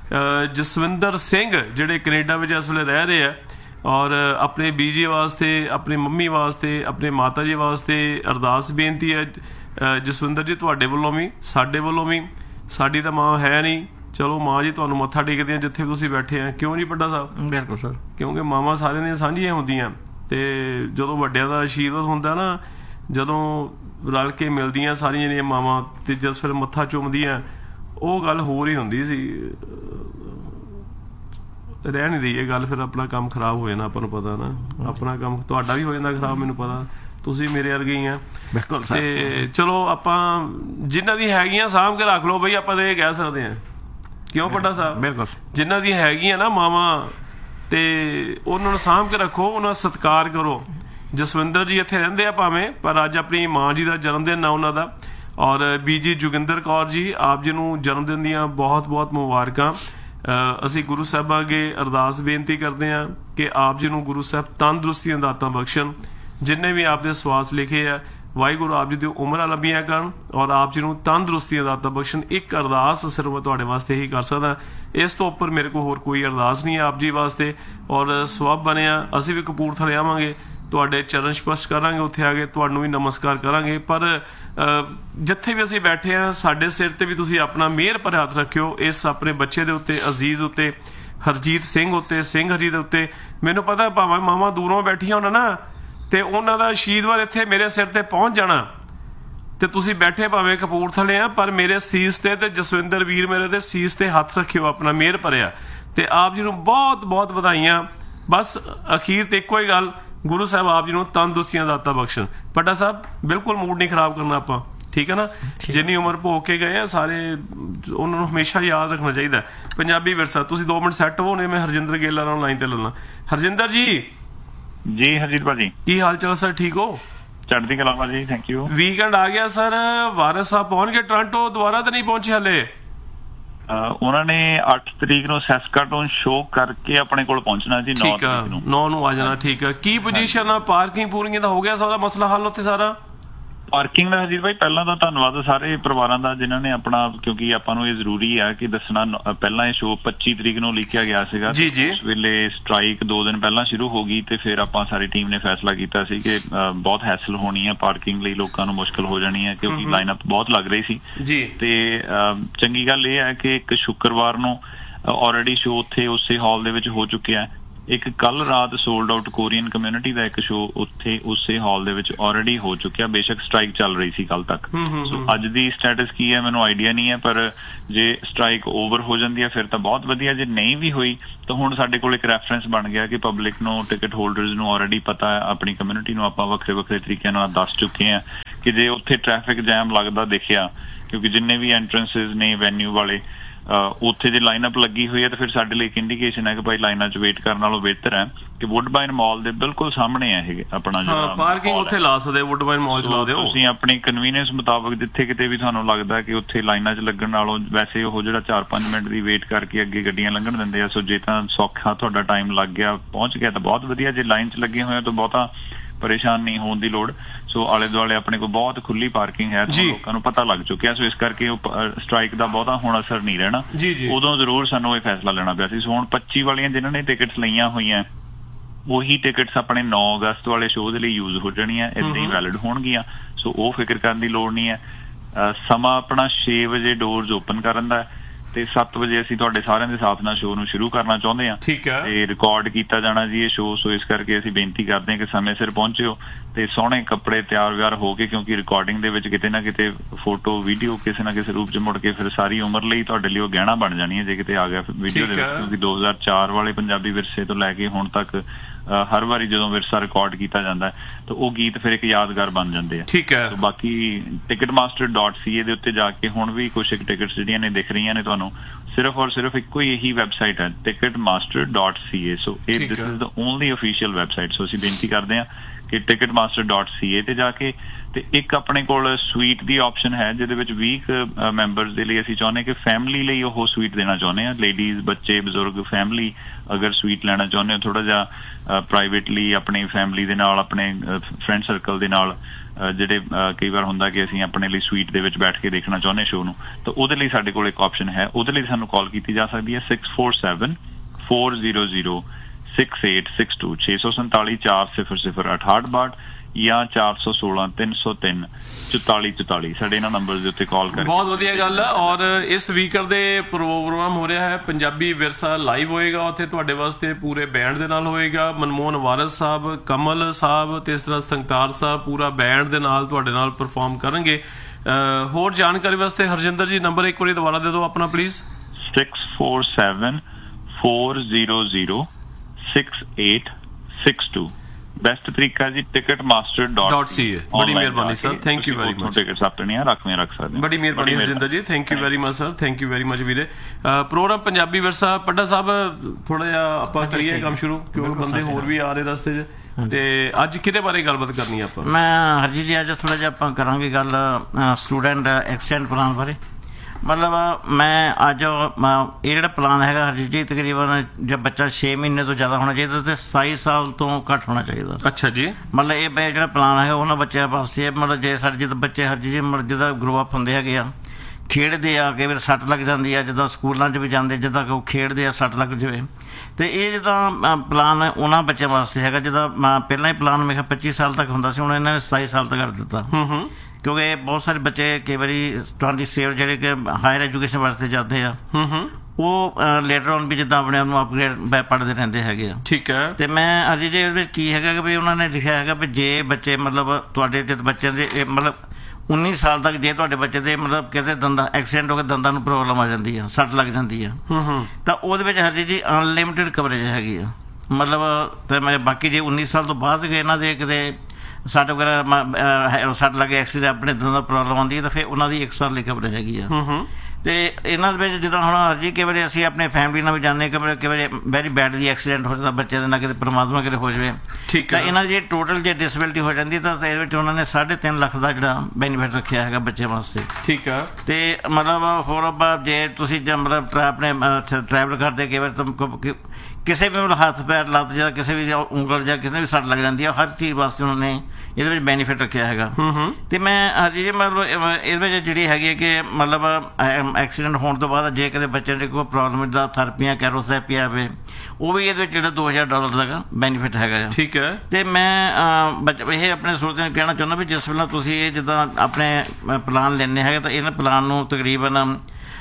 [SPEAKER 1] ਜਸਵਿੰਦਰ ਸਿੰਘ ਜਿਹੜੇ ਕੈਨੇਡਾ ਵਿੱਚ ਇਸ ਵੇਲੇ ਰਹਿ ਰਹੇ ਆ, ਔਰ ਆਪਣੇ ਬੀਜੀ ਵਾਸਤੇ, ਆਪਣੀ ਮੰਮੀ ਵਾਸਤੇ, ਆਪਣੇ ਮਾਤਾ ਜੀ ਵਾਸਤੇ ਅਰਦਾਸ ਬੇਨਤੀ ਹੈ। ਜਸਵਿੰਦਰ ਜੀ ਤੁਹਾਡੇ ਵੱਲੋਂ ਵੀ, ਸਾਡੇ ਵੱਲੋਂ ਵੀ। ਸਾਡੀ ਤਾਂ ਮਾਂ ਹੈ ਨਹੀਂ, ਚਲੋ ਮਾਂ ਜੀ ਤੁਹਾਨੂੰ ਮੱਥਾ ਟੇਕਦੇ ਆ ਜਿੱਥੇ ਤੁਸੀਂ ਬੈਠੇ ਆ। ਕਿਉਂ ਜੀ ਵੱਡਾ ਸਾਹਿਬ?
[SPEAKER 3] ਬਿਲਕੁਲ ਸਰ।
[SPEAKER 1] ਕਿਉਂਕਿ ਮਾਵਾਂ ਸਾਰਿਆਂ ਦੀਆਂ ਸਾਂਝੀਆਂ ਹੁੰਦੀਆਂ, ਤੇ ਜਦੋਂ ਵੱਡਿਆਂ ਦਾ ਆਸ਼ੀਰਵਾਦ ਹੁੰਦਾ ਨਾ, ਜਦੋਂ ਰਲ ਕੇ ਮਿਲਦੀਆਂ ਸਾਰੀਆਂ ਜਿਹੜੀਆਂ ਮਾਵਾਂ ਤੇ ਜਦ ਫਿਰ ਮੱਥਾ ਚੁੰਮਦੀਆਂ, ਉਹ ਗੱਲ ਹੋਰ ਹੀ ਹੁੰਦੀ ਸੀ। ਰਹਿ ਨਹੀਂ ਦਈਏ ਗੱਲ, ਫਿਰ ਆਪਣਾ ਕੰਮ ਖਰਾਬ ਹੋ ਜਾਣਾ। ਆਪਾਂ ਨੂੰ ਪਤਾ ਨਾ ਆਪਣਾ ਕੰਮ, ਤੁਹਾਡਾ ਵੀ ਹੋ ਜਾਂਦਾ ਖਰਾਬ, ਮੈਨੂੰ ਪਤਾ, ਤੁਸੀਂ ਮੇਰੇ ਵਰਗੇ ਹੀ ਆ।
[SPEAKER 3] ਬਿਲਕੁਲ ਸਰ।
[SPEAKER 1] ਤੇ ਚਲੋ ਆਪਾਂ ਜਿਨ੍ਹਾਂ ਦੀ ਹੈਗੀਆਂ ਸਾਂਭ ਕੇ ਰੱਖ ਲਓ ਬਈ, ਆਪਾਂ ਤਾਂ ਇਹ ਕਹਿ ਸਕਦੇ ਆ। ਕਿਉਂ ਵੱਡਾ ਸਾਹਿਬ?
[SPEAKER 3] ਬਿਲਕੁਲ।
[SPEAKER 1] ਜਿਨ੍ਹਾਂ ਦੀ ਹੈਗੀਆਂ ਨਾ ਮਾਵਾਂ, ਤੇ ਉਹਨਾਂ ਨੂੰ ਸਾਂਭ ਕੇ ਰੱਖੋ, ਉਹਨਾਂ ਦਾ ਸਤਿਕਾਰ ਕਰੋ। ਜਸਵਿੰਦਰ ਜੀ ਇੱਥੇ ਰਹਿੰਦੇ ਆ ਭਾਵੇਂ, ਪਰ ਅੱਜ ਆਪਣੀ ਮਾਂ ਜੀ ਦਾ ਜਨਮ ਦਿਨ ਆ ਉਹਨਾਂ ਦਾ। ਔਰ ਬੀਜੀ ਜੋਗਿੰਦਰ ਕੌਰ ਜੀ, ਆਪ ਜੀ ਨੂੰ ਜਨਮ ਦਿਨ ਦੀਆਂ ਬਹੁਤ ਬਹੁਤ ਮੁਬਾਰਕਾਂ। ਅਸੀਂ ਗੁਰੂ ਸਾਹਿਬਾਂ ਅੱਗੇ ਅਰਦਾਸ ਬੇਨਤੀ ਕਰਦੇ ਹਾਂ ਕਿ ਆਪ ਜੀ ਨੂੰ ਗੁਰੂ ਸਾਹਿਬ ਤੰਦਰੁਸਤੀਆਂ ਦਾਤਾਂ ਬਖਸ਼ਣ। ਜਿੰਨੇ ਵੀ ਆਪ ਦੇ ਸਵਾਸ ਲਿਖੇ ਆ, ਵਾਹਿਗੁਰੂ ਆਪ ਜੀ ਦੀ ਉਮਰਾਂ ਲੰਬੀਆਂ ਕਰਨ ਔਰ ਆਪ ਜੀ ਨੂੰ ਤੰਦਰੁਸਤੀਆਂ ਦਾਤਾਂ ਬਖਸ਼ਣ। ਇੱਕ ਅਰਦਾਸ ਸਿਰਫ ਮੈਂ ਤੁਹਾਡੇ ਵਾਸਤੇ ਹੀ ਕਰ ਸਕਦਾ, ਇਸ ਤੋਂ ਉੱਪਰ ਮੇਰੇ ਕੋਲ ਹੋਰ ਕੋਈ ਅਰਦਾਸ ਨਹੀਂ ਆਪ ਜੀ ਵਾਸਤੇ। ਔਰ ਸਬੱਬ ਬਣਿਆ ਅਸੀਂ ਵੀ ਕਪੂਰਥਲੇ ਆਵਾਂਗੇ, ਤੁਹਾਡੇ ਚਰਨ ਸਪਰਸ਼ ਕਰਾਂਗੇ, ਉੱਥੇ ਆ ਕੇ ਤੁਹਾਨੂੰ ਵੀ ਨਮਸਕਾਰ ਕਰਾਂਗੇ। ਪਰ ਜਿੱਥੇ ਵੀ ਅਸੀਂ ਬੈਠੇ ਹਾਂ, ਸਾਡੇ ਸਿਰ ਤੇ ਵੀ ਤੁਸੀਂ ਆਪਣਾ ਮਿਹਰ ਭਰਿਆ ਹੱਥ ਰੱਖਿਓ ਇਸ ਆਪਣੇ ਬੱਚੇ ਦੇ ਉੱਤੇ, ਅਜ਼ੀਜ਼ ਉੱਤੇ, ਹਰਜੀਤ ਸਿੰਘ ਉੱਤੇ, ਸਿੰਘ ਹਰੀ ਦੇ ਉੱਤੇ। ਮੈਨੂੰ ਪਤਾ ਭਾਵੇਂ ਮਾਵਾਂ ਦੂਰੋਂ ਬੈਠੀਆਂ ਹੋਣ ਨਾ, ਤੇ ਉਹਨਾਂ ਦਾ ਆਸ਼ੀਰਵਾਦ ਇੱਥੇ ਮੇਰੇ ਸਿਰ ਤੇ ਪਹੁੰਚ ਜਾਣਾ, ਤੇ ਤੁਸੀਂ ਬੈਠੇ ਭਾਵੇਂ ਕਪੂਰਥਲੇ ਆ, ਪਰ ਮੇਰੇ ਸੀਸ ਤੇ ਜਸਵਿੰਦਰ ਵੀਰ ਮੇਰੇ ਦੇ ਸੀਸ ਤੇ ਹੱਥ ਰੱਖਿਓ ਆਪਣਾ ਮਿਹਰ ਭਰਿਆ। ਤੇ ਆਪ ਜੀ ਨੂੰ ਬਹੁਤ ਬਹੁਤ ਵਧਾਈਆਂ। ਬਸ ਅਖੀਰ ਤੇ ਇੱਕੋ ਹੀ ਗੱਲ, ਗੁਰੂ ਸਾਹਿਬ ਆਪ ਜੀ ਨੂੰ ਤੰਦਰੁਸਤੀਆਂ ਦਾਤਾ ਬਖਸ਼ਣ। ਪੱਟਾ ਸਾਹਿਬ ਬਿਲਕੁਲ ਮੂਡ ਨਹੀਂ ਖਰਾਬ ਕਰਨਾ ਆਪਾਂ, ਠੀਕ ਹੈ ਨਾ? ਜਿੰਨੀ ਉਮਰ ਭੋਗ ਕੇ ਗਏ ਆ ਸਾਰੇ, ਉਹਨਾਂ ਨੂੰ ਹਮੇਸ਼ਾ ਯਾਦ ਰੱਖਣਾ ਚਾਹੀਦਾ ਪੰਜਾਬੀ ਵਿਰਸਾ। ਤੁਸੀਂ 2 ਮਿੰਟ ਸੈੱਟ ਹੋਣੇ, ਮੈਂ ਹਰਜਿੰਦਰ ਗੇਲਾ ਨਾਲ ਲਾਈਨ ਤੇ ਲੈਣਾ। ਹਰਜਿੰਦਰ ਜੀ।
[SPEAKER 4] ਜੀ ਹਰਜੀਤ ਭਾਜੀ,
[SPEAKER 1] ਕੀ ਹਾਲ ਚਾਲ ਸਰ? ਠੀਕ ਹੋ?
[SPEAKER 4] ਚੜ੍ਹਦੀ ਕਲਾ ਭਾਜੀ, ਥੈਂਕ ਯੂ।
[SPEAKER 1] ਵੀਕਐਂਡ ਆ ਗਿਆ ਸਰ, ਵਾਰਿਸ ਸਾਹਿਬ ਪਹੁੰਚ ਗਏ ਟੋਰਾਂਟੋ? ਦੁਬਾਰਾ ਤਾਂ ਨਹੀਂ ਪਹੁੰਚੇ ਹਲੇ?
[SPEAKER 4] ਉਹਨਾਂ ਨੇ 8 ਤਰੀਕ ਨੂੰ ਸੈਸਕਾਟੂਨ ਸ਼ੋਅ ਕਰਕੇ ਆਪਣੇ ਕੋਲ ਪਹੁੰਚਣਾ ਜੀ 9 ਤਰੀਕ ਨੂੰ
[SPEAKER 1] 9 ਨੂੰ ਆ ਜਾਣਾ। ਠੀਕ ਆ। ਕੀ ਪੋਜੀਸ਼ਨ ਆ? ਪਾਰਕਿੰਗ ਪੂਰਿੰਗ ਦਾ ਹੋ ਗਿਆ ਸਾਰਾ ਮਸਲਾ ਹੱਲ ਉੱਥੇ ਸਾਰਾ?
[SPEAKER 4] ਪਾਰਕਿੰਗ ਦਾ ਹਰਜੀਤ ਭਾਈ ਪਹਿਲਾਂ ਤਾਂ ਧੰਨਵਾਦ ਸਾਰੇ ਪਰਿਵਾਰਾਂ ਦਾ ਜਿਨ੍ਹਾਂ ਨੇ ਆਪਣਾ, ਕਿਉਂਕਿ ਆਪਾਂ ਨੂੰ ਇਹ ਜ਼ਰੂਰੀ ਹੈ ਕਿ ਦੱਸਣਾ, ਪਹਿਲਾਂ ਇਹ ਸ਼ੋਅ 25 ਤਰੀਕ ਨੂੰ ਲਿਖਿਆ ਗਿਆ ਸੀਗਾ। ਉਸ ਵੇਲੇ ਸਟ੍ਰਾਈਕ 2 ਦਿਨ ਪਹਿਲਾਂ ਸ਼ੁਰੂ ਹੋ ਗਈ ਤੇ ਫਿਰ ਆਪਾਂ ਸਾਰੀ ਟੀਮ ਨੇ ਫੈਸਲਾ ਕੀਤਾ ਸੀ ਕਿ ਬਹੁਤ ਹੈਸਲ ਹੋਣੀ ਹੈ, ਪਾਰਕਿੰਗ ਲਈ ਲੋਕਾਂ ਨੂੰ ਮੁਸ਼ਕਲ ਹੋ ਜਾਣੀ ਹੈ ਕਿਉਂਕਿ ਲਾਈਨ ਅਪ ਬਹੁਤ ਲੱਗ ਰਹੀ ਸੀ। ਤੇ ਚੰਗੀ ਗੱਲ ਇਹ ਹੈ ਕਿ ਇੱਕ ਸ਼ੁੱਕਰਵਾਰ ਨੂੰ ਆਲਰੇਡੀ ਸ਼ੋਅ ਉੱਥੇ ਉਸੇ ਹਾਲ ਦੇ ਵਿੱਚ ਹੋ ਚੁੱਕਿਆ। ਇੱਕ ਕੱਲ ਰਾਤ ਸੋਲਡ ਆਊਟ ਕੋਰੀਅਨ ਕਮਿਊਨਿਟੀ ਦਾ ਇੱਕ ਸ਼ੋਅ ਉੱਥੇ ਉਸੇ ਹਾਲ ਦੇ ਵਿੱਚ ਆਲਰੇਡੀ ਹੋ ਚੁੱਕਿਆ। ਬੇਸ਼ੱਕ ਸਟ੍ਰਾਈਕ ਚੱਲ ਰਹੀ ਸੀ ਕੱਲ ਤੱਕ। ਸੋ ਅੱਜ ਦੀ ਸਟੇਟਸ ਕੀ ਹੈ ਮੈਨੂੰ ਆਈਡੀਆ ਨਹੀਂ ਹੈ, ਪਰ ਜੇ ਸਟ੍ਰਾਈਕ ਓਵਰ ਹੋ ਜਾਂਦੀ ਹੈ ਫਿਰ ਤਾਂ ਬਹੁਤ ਵਧੀਆ। ਜੇ ਨਹੀਂ ਵੀ ਹੋਈ ਤਾਂ ਹੁਣ ਸਾਡੇ ਕੋਲ ਇੱਕ ਰੈਫਰੈਂਸ ਬਣ ਗਿਆ ਕਿ ਪਬਲਿਕ ਨੂੰ, ਟਿਕਟ ਹੋਲਡਰਸ ਨੂੰ ਆਲਰੇਡੀ ਪਤਾ ਹੈ, ਆਪਣੀ ਕਮਿਊਨਿਟੀ ਨੂੰ ਆਪਾਂ ਵੱਖਰੇ ਵੱਖਰੇ ਤਰੀਕਿਆਂ ਨਾਲ ਦੱਸ ਚੁੱਕੇ ਹਾਂ ਕਿ ਜੇ ਉੱਥੇ ਟ੍ਰੈਫਿਕ ਜੈਮ ਲੱਗਦਾ ਦਿਖਿਆ, ਕਿਉਂਕਿ ਜਿੰਨੇ ਵੀ ਐਂਟਰੈਂਸਿਸ ਨੇ ਵੈਨਿਊ ਵਾਲੇ ਉੱਥੇ ਜੇ ਲਾਈਨ ਅਪ ਲੱਗੀ ਹੋਈ ਹੈ ਤਾਂ ਫਿਰ ਸਾਡੇ ਲਈ ਇੱਕ ਇੰਡੀਕੇਸ਼ਨ ਹੈ ਕਿ ਭਾਈ ਲਾਈਨਾਂ 'ਚ ਵੇਟ ਕਰਨ ਨਾਲੋਂ ਬਿਹਤਰ ਹੈ ਕਿ ਵੁੱਡਬਾਈਨ ਮਾਲ ਦੇ ਬਿਲਕੁਲ ਸਾਹਮਣੇ ਹੈ ਇਹ ਆਪਣਾ ਜਿਹੜਾ
[SPEAKER 1] ਪਾਰਕਿੰਗ ਉੱਥੇ ਲਾ ਸਕਦੇ, ਵੁੱਡਬਾਈਨ ਮਾਲ 'ਚ ਲਾ ਦਿਓ
[SPEAKER 4] ਤੁਸੀਂ ਆਪਣੀ ਕਨਵੀਨੀਅੰਸ ਮੁਤਾਬਕ। ਜਿੱਥੇ ਕਿਤੇ ਵੀ ਤੁਹਾਨੂੰ ਲੱਗਦਾ ਕਿ ਉੱਥੇ ਲਾਈਨਾਂ 'ਚ ਲੱਗਣ ਨਾਲੋਂ ਵੈਸੇ ਉਹ ਜਿਹੜਾ 4-5 ਮਿੰਟ ਦੀ ਵੇਟ ਕਰਕੇ ਅੱਗੇ ਗੱਡੀਆਂ ਲੰਘਣ ਦਿੰਦੇ ਆ, ਸੋ ਜੇ ਤਾਂ ਸੌਖਾ ਤੁਹਾਡਾ ਟਾਈਮ ਲੱਗ ਗਿਆ, ਪਹੁੰਚ ਗਿਆ ਤਾਂ ਬਹੁਤ ਵਧੀਆ। ਜੇ ਲਾਈਨ 'ਚ ਲੱਗੇ ਹੋਏ ਤਾਂ ਬਹੁਤਾ ਪਰੇਸ਼ਾਨ ਨਹੀਂ ਹੋਣ ਦੀ ਲੋੜ। ਸੋ ਆਲੇ ਦੁਆਲੇ ਆਪਣੇ ਕੋਲ ਬਹੁਤ ਖੁੱਲੀ ਪਾਰਕਿੰਗ ਹੈ, ਲੋਕਾਂ ਨੂੰ ਪਤਾ ਲੱਗ ਚੁੱਕਿਆ। ਸੋ ਇਸ ਕਰਕੇ ਉਹ ਸਟ੍ਰਾਈਕ ਦਾ ਬਹੁਤਾ ਹੁਣ ਅਸਰ ਨਹੀਂ ਰਹਿਣਾ। ਉਦੋਂ ਜ਼ਰੂਰ ਸਾਨੂੰ ਇਹ ਫੈਸਲਾ ਲੈਣਾ ਪਿਆ ਸੀ। ਸੋ ਹੁਣ 25 ਵਾਲੀਆਂ ਜਿਨ੍ਹਾਂ ਨੇ ਟਿਕਟਸ ਲਈਆਂ ਹੋਈਆਂ ਉਹੀ ਟਿਕਟਸ ਆਪਣੇ 9 ਅਗਸਤ ਵਾਲੇ ਸ਼ੋਅ ਦੇ ਲਈ ਯੂਜ਼ ਹੋ ਜਾਣੀਆਂ, ਏਦਾਂ ਹੀ ਵੈਲਿਡ ਹੋਣਗੀਆਂ। ਸੋ ਉਹ ਫਿਕਰ ਕਰਨ ਦੀ ਲੋੜ ਨਹੀਂ ਹੈ। ਸਮਾਂ ਆਪਣਾ 6 ਵਜੇ ਡੋਰਜ਼ ਓਪਨ ਕਰਨ ਦਾ ਤੇ 7 ਵਜੇ ਅਸੀਂ ਤੁਹਾਡੇ ਸਾਰਿਆਂ ਦੇ ਸਾਥ ਨਾਲ ਸ਼ੋਅ ਨੂੰ ਸ਼ੁਰੂ ਕਰਨਾ ਚਾਹੁੰਦੇ ਹਾਂ। ਤੇ ਰਿਕਾਰਡ ਕੀਤਾ ਜਾਣਾ ਜੀ ਇਹ ਸ਼ੋਅ। ਸੋ ਇਸ ਕਰਕੇ ਅਸੀਂ ਬੇਨਤੀ ਕਰਦੇ ਹਾਂ ਕਿ ਸਮੇਂ ਸਿਰ ਪਹੁੰਚਿਓ ਤੇ ਸੋਹਣੇ ਕੱਪੜੇ ਤਿਆਰ ਵਿਆਰ ਹੋ ਕੇ, ਕਿਉਂਕਿ ਰਿਕਾਰਡਿੰਗ ਦੇ ਵਿੱਚ ਕਿਤੇ ਨਾ ਕਿਤੇ ਫੋਟੋ ਵੀਡੀਓ ਕਿਸੇ ਨਾ ਕਿਸੇ ਰੂਪ 'ਚ ਮੁੜ ਕੇ ਫਿਰ ਸਾਰੀ ਉਮਰ ਲਈ ਤੁਹਾਡੇ ਲਈ ਉਹ ਗਹਿਣਾ ਬਣ ਜਾਣੀ ਹੈ ਜੇ ਕਿਤੇ ਆ ਗਿਆ ਵੀਡੀਓ ਦੇ ਵਿੱਚ। ਕਿਉਂਕਿ 2004 ਵਾਲੇ ਪੰਜਾਬੀ ਵਿਰਸੇ ਤੋਂ ਲੈ ਕੇ ਹੁਣ ਤੱਕ ਹਰ ਵਾਰੀ ਜਦੋਂ ਵਿਰਸਾ ਰਿਕਾਰਡ ਕੀਤਾ ਜਾਂਦਾ ਹੈ ਤਾਂ ਉਹ ਗੀਤ ਫਿਰ ਇੱਕ ਯਾਦਗਾਰ ਬਣ ਜਾਂਦੇ ਆ। ਬਾਕੀ ticketmaster.ca ਦੇ ਉੱਤੇ ਜਾ ਕੇ ਹੁਣ ਵੀ ਕੁਛ ਇੱਕ ਟਿਕਟਸ ਜਿਹੜੀਆਂ ਨੇ ਦਿਖ ਰਹੀਆਂ ਨੇ ਤੁਹਾਨੂੰ, ਸਿਰਫ ਔਰ ਸਿਰਫ ਇੱਕੋ ਹੀ ਇਹੀ ਵੈਬਸਾਈਟ ਹੈ ticketmaster.ca। ਸੋ ਇਹ this is the only official website. ਸੋ ਅਸੀਂ ਬੇਨਤੀ ਕਰਦੇ ਹਾਂ ਕਿ ticketmaster.ca ਤੇ ਜਾ ਕੇ, ਤੇ ਇੱਕ ਆਪਣੇ ਕੋਲ ਸਵੀਟ ਦੀ ਆਪਸ਼ਨ ਹੈ ਜਿਹਦੇ ਵਿੱਚ 20 ਮੈਂਬਰਸ ਦੇ ਲਈ ਅਸੀਂ ਚਾਹੁੰਦੇ ਕਿ ਫੈਮਿਲੀ ਲਈ ਉਹ ਸਵੀਟ ਦੇਣਾ ਚਾਹੁੰਦੇ ਹਾਂ। ਲੇਡੀਜ਼, ਬੱਚੇ, ਬਜ਼ੁਰਗ, ਫੈਮਿਲੀ ਅਗਰ ਸਵੀਟ ਲੈਣਾ ਚਾਹੁੰਦੇ ਹੋ ਥੋੜਾ ਜਿਹਾ ਪ੍ਰਾਈਵੇਟਲੀ ਆਪਣੀ ਫੈਮਿਲੀ ਦੇ ਨਾਲ, ਆਪਣੇ ਫਰੈਂਡ ਸਰਕਲ ਦੇ ਨਾਲ, ਜਿਹੜੇ ਕਈ ਵਾਰ ਹੁੰਦਾ ਕਿ ਅਸੀਂ ਆਪਣੇ ਲਈ ਸਵੀਟ ਦੇ ਵਿੱਚ ਬੈਠ ਕੇ ਦੇਖਣਾ ਚਾਹੁੰਦੇ ਸ਼ੋਅ ਨੂੰ, ਤਾਂ ਉਹਦੇ ਲਈ ਸਾਡੇ ਕੋਲ ਇੱਕ ਆਪਸ਼ਨ ਹੈ। ਉਹਦੇ ਲਈ ਸਾਨੂੰ ਕਾਲ ਕੀਤੀ ਜਾ ਸਕਦੀ ਹੈ 647-400-6862 647 400 ਜਾਂ 416-303-4444 ਸਾਡੇ ਇਹਨਾਂ ਨੰਬਰ ਦੇ ਉੱਤੇ ਕਾਲ ਕਰਕੇ।
[SPEAKER 1] ਬਹੁਤ ਵਧੀਆ ਗੱਲ ਹੈ। ਔਰ ਇਸ ਵੀਕਰ ਦੇ ਪ੍ਰੋਗਰਾਮ ਹੋ ਰਿਹਾ ਹੈ ਪੰਜਾਬੀ ਵਿਰਸਾ ਲਾਈਵ ਹੋਏਗਾ, ਉੱਥੇ ਤੁਹਾਡੇ ਵਾਸਤੇ ਪੂਰੇ ਬੈਂਡ ਦੇ ਨਾਲ ਹੋਏਗਾ। ਮਨਮੋਹਨ ਵਾਰਸ ਸਾਹਿਬ, ਕਮਲ ਸਾਹਿਬ ਤੇ ਇਸ ਤਰ੍ਹਾਂ ਸੰਗਤਾਰ ਸਾਹਿਬ ਪੂਰਾ ਬੈਂਡ ਦੇ ਨਾਲ ਤੁਹਾਡੇ ਨਾਲ ਪਰਫਾਰਮ ਕਰਨਗੇ। ਹੋਰ ਜਾਣਕਾਰੀ ਵਾਸਤੇ ਹਰਜਿੰਦਰ ਜੀ ਨੰਬਰ ਇੱਕ ਵਾਰੀ ਦੁਬਾਰਾ ਦੇ ਦਿਓ ਆਪਣਾ ਪਲੀਜ਼।
[SPEAKER 4] 647-400-6862 ਬੈਸਟ ਤਰੀਕਾ ਜੀ ticketmaster.ca।
[SPEAKER 1] ਬੜੀ ਮਿਹਰਬਾਨੀ sir, thank you very much.
[SPEAKER 4] Tickets ਆਪਣੀਆਂ ਰੱਖਵੇਂ ਰੱਖ ਸਕਦੇ।
[SPEAKER 1] ਬੜੀ ਮਿਹਰਬਾਨੀ ਹਰਜਿੰਦਰ ਜੀ, thank you very much sir, thank you very much ਵੀਰੇ। ਪ੍ਰੋਗਰਾਮ ਪੰਜਾਬੀ ਵਿਰਸਾ ਪੱਡਾ ਸਾਹਿਬ ਥੋੜਾ ਜਿਹਾ ਆਪਾਂ ਕਰੀਏ ਕੰਮ ਸ਼ੁਰੂ, ਕਿਉਂਕਿ ਬੰਦੇ ਹੋਰ ਵੀ ਆ ਰਹੇ ਰਸਤੇ 'ਚ। ਤੇ ਅੱਜ ਕਿਹਦੇ ਬਾਰੇ ਗੱਲਬਾਤ ਕਰਨੀ ਆ ਆਪਾਂ?
[SPEAKER 3] ਮੈਂ ਹਰਜੀਤ ਜੀ ਅੱਜ ਥੋੜਾ ਜਿਹਾ ਆਪਾਂ ਕਰਾਂਗੇ ਗੱਲ ਸਟੂਡੈਂਟ ਐਕਸਚੇਂਜ ਪਲਾਨ ਬਾਰੇ। ਮਤਲਬ ਮੈਂ ਅੱਜ ਇਹ ਜਿਹੜਾ ਪਲਾਨ ਹੈਗਾ ਹਰਜੀਤ ਜੀ, ਤਕਰੀਬਨ ਜਦ ਬੱਚਾ 6 ਮਹੀਨੇ ਤੋਂ ਜ਼ਿਆਦਾ ਹੋਣਾ ਚਾਹੀਦਾ ਤੇ 27 ਸਾਲ ਤੋਂ ਘੱਟ ਹੋਣਾ ਚਾਹੀਦਾ।
[SPEAKER 1] ਅੱਛਾ ਜੀ।
[SPEAKER 3] ਮਤਲਬ ਇਹ ਜਿਹੜਾ ਪਲਾਨ ਹੈਗਾ ਉਹਨਾਂ ਬੱਚਿਆਂ ਵਾਸਤੇ, ਮਤਲਬ ਜੇ ਸਾਡੇ ਜਿੱਦਾਂ ਬੱਚੇ ਹਰਜੀਤ ਜੀ ਮਤਲਬ ਜਿੱਦਾਂ ਗਰੋ ਅਪ ਹੁੰਦੇ ਹੈਗੇ ਆ, ਖੇਡਦੇ ਆ, ਕਈ ਵਾਰ ਸੱਟ ਲੱਗ ਜਾਂਦੀ ਆ, ਜਿੱਦਾਂ ਸਕੂਲਾਂ 'ਚ ਵੀ ਜਾਂਦੇ, ਜਿੱਦਾਂ ਕਿ ਉਹ ਖੇਡਦੇ ਆ ਸੱਟ ਲੱਗ ਜਾਵੇ, ਤੇ ਇਹ ਜਿੱਦਾਂ ਪਲਾਨ ਉਹਨਾਂ ਬੱਚਿਆਂ ਵਾਸਤੇ ਹੈਗਾ। ਜਿੱਦਾਂ ਪਹਿਲਾਂ ਹੀ ਪਲਾਨ ਮੇਰੇ ਖਿਆਲ 25 ਸਾਲ ਤੱਕ ਹੁੰਦਾ ਸੀ, ਹੁਣ ਇਹਨਾਂ ਨੇ 27 ਸਾਲ ਤੱਕ ਕਰ ਦਿੱਤਾ। ਕਿਉਂਕਿ ਬਹੁਤ ਸਾਰੇ ਬੱਚੇ ਕਈ ਵਾਰੀ 27 ਜਿਹੜੇ ਕਿ ਹਾਇਰ ਐਜੂਕੇਸ਼ਨ ਵਾਸਤੇ ਜਾਂਦੇ ਆ, ਉਹ ਲੇਟਰ ਔਨ ਵੀ ਜਿੱਦਾਂ ਆਪਣੇ ਆਪ ਨੂੰ ਅਪਗ੍ਰੇਡ ਪੜ੍ਹਦੇ ਰਹਿੰਦੇ ਹੈਗੇ ਆ।
[SPEAKER 1] ਠੀਕ ਹੈ।
[SPEAKER 3] ਤੇ ਮੈਂ ਅਜੇ ਜੇ ਉਹਦੇ ਵਿੱਚ ਕੀ ਹੈਗਾ ਕਿ ਵੀ ਉਹਨਾਂ ਨੇ ਲਿਖਿਆ ਹੈਗਾ ਵੀ ਜੇ ਬੱਚੇ ਮਤਲਬ ਤੁਹਾਡੇ ਜਦ ਬੱਚਿਆਂ ਦੇ ਮਤਲਬ 19 ਸਾਲ ਤੱਕ ਜੇ ਤੁਹਾਡੇ ਬੱਚੇ ਦੇ ਮਤਲਬ ਕਿਤੇ ਦੰਦਾਂ ਐਕਸੀਡੈਂਟ ਹੋ ਕੇ ਦੰਦਾਂ ਨੂੰ ਪ੍ਰੋਬਲਮ ਆ ਜਾਂਦੀ ਆ, ਸੱਟ ਲੱਗ ਜਾਂਦੀ ਆ, ਤਾਂ ਉਹਦੇ ਵਿੱਚ ਹਰਜੀਤ ਜੀ ਅਨਲਿਮਿਟਿਡ ਕਵਰੇਜ ਹੈਗੀ ਆ। ਮਤਲਬ ਤੇ ਮੈਂ ਬਾਕੀ ਜੇ 19 ਸਾਲ ਤੋਂ ਬਾਅਦ ਇਹਨਾਂ ਦੇ ਕਿਤੇ ਸੱਟ ਵਗੈਰਾ ਸੱਟ ਲੱਗੇ ਐਕਸੀਡੈਂਟ ਆਪਣੇ ਇੱਦਾਂ ਦਾ ਪ੍ਰੋਬਲਮ ਆਉਂਦੀ ਹੈ ਤਾਂ ਫਿਰ ਉਹਨਾਂ ਦੀ 1 ਸਾਲ ਲਈ ਕਵਰੇਜ ਹੈਗੀ ਆ। ਤੇ ਇਹਨਾਂ ਦੇ ਵਿੱਚ ਜਿੱਦਾਂ ਹੁਣ ਜੀ ਕਈ ਵਾਰੀ ਅਸੀਂ ਆਪਣੇ ਫੈਮਿਲੀ ਨਾਲ ਵੀ ਜਾਂਦੇ ਕਈ ਵਾਰੀ ਵੈਰੀ ਬੈਡ ਦੀ ਐਕਸੀਡੈਂਟ ਹੋ ਜਾਂਦਾ ਬੱਚੇ ਦੇ ਨਾਲ, ਕਿਤੇ ਪਰਮਾਤਮਾ ਕਿਤੇ ਹੋ ਜਾਵੇ, ਤਾਂ ਇਹਨਾਂ ਦੀ ਜੇ ਟੋਟਲ ਜੇ ਡਿਸੇਬਿਲਿਟੀ ਹੋ ਜਾਂਦੀ ਤਾਂ ਇਹਦੇ ਵਿੱਚ ਉਹਨਾਂ ਨੇ 3.5 ਲੱਖ ਦਾ ਜਿਹੜਾ ਬੈਨੀਫਿਟ ਰੱਖਿਆ ਹੈਗਾ ਬੱਚੇ ਵਾਸਤੇ।
[SPEAKER 1] ਠੀਕ ਆ।
[SPEAKER 3] ਤੇ ਮਤਲਬ ਹੋਰ ਜੇ ਤੁਸੀਂ ਮਤਲਬ ਆਪਣੇ ਟਰੈਵਲ ਕਰਦੇ ਕਈ ਵਾਰ ਕਿਸੇ ਵੀ ਮਤਲਬ ਹੱਥ ਪੈਰ ਲੱਤ ਜਾਂ ਕਿਸੇ ਵੀ ਉਂਗਲ ਜਾਂ ਕਿਸੇ ਵੀ ਸੱਟ ਲੱਗ ਜਾਂਦੀ ਹੈ, ਹਰ ਚੀਜ਼ ਵਾਸਤੇ ਉਹਨਾਂ ਨੇ ਇਹਦੇ ਵਿੱਚ ਬੈਨੀਫਿਟ ਰੱਖਿਆ ਹੈਗਾ। ਤੇ ਮੈਂ ਜੀ ਮਤਲਬ ਇਹਦੇ ਵਿੱਚ ਜਿਹੜੀ ਹੈਗੀ ਹੈ ਕਿ ਮਤਲਬ ਐਕਸੀਡੈਂਟ ਹੋਣ ਤੋਂ ਬਾਅਦ ਜੇ ਕਦੇ ਬੱਚੇ ਦੀ ਕੋਈ ਪ੍ਰੋਬਲਮ ਦਾ ਥੈਰੇਪੀਆਂ ਕੈਰੋਥੈਰੇਪੀ ਆਵੇ, ਉਹ ਵੀ ਇਹਦੇ ਵਿੱਚ ਜਿਹੜਾ $2000 ਦਾ ਬੈਨੀਫਿਟ ਹੈਗਾ। ਠੀਕ ਹੈ। ਤੇ ਮੈਂ ਇਹ ਆਪਣੇ ਸਰੋਤਿਆਂ ਨੂੰ ਕਹਿਣਾ ਚਾਹੁੰਦਾ ਵੀ ਜਿਸ ਵੇਲੇ ਤੁਸੀਂ ਇਹ ਜਿੱਦਾਂ ਆਪਣੇ ਪਲਾਨ ਲੈਣੇ ਹੈਗੇ ਤਾਂ ਇਹਨਾਂ ਪਲਾਨ ਨੂੰ ਤਕਰੀਬਨ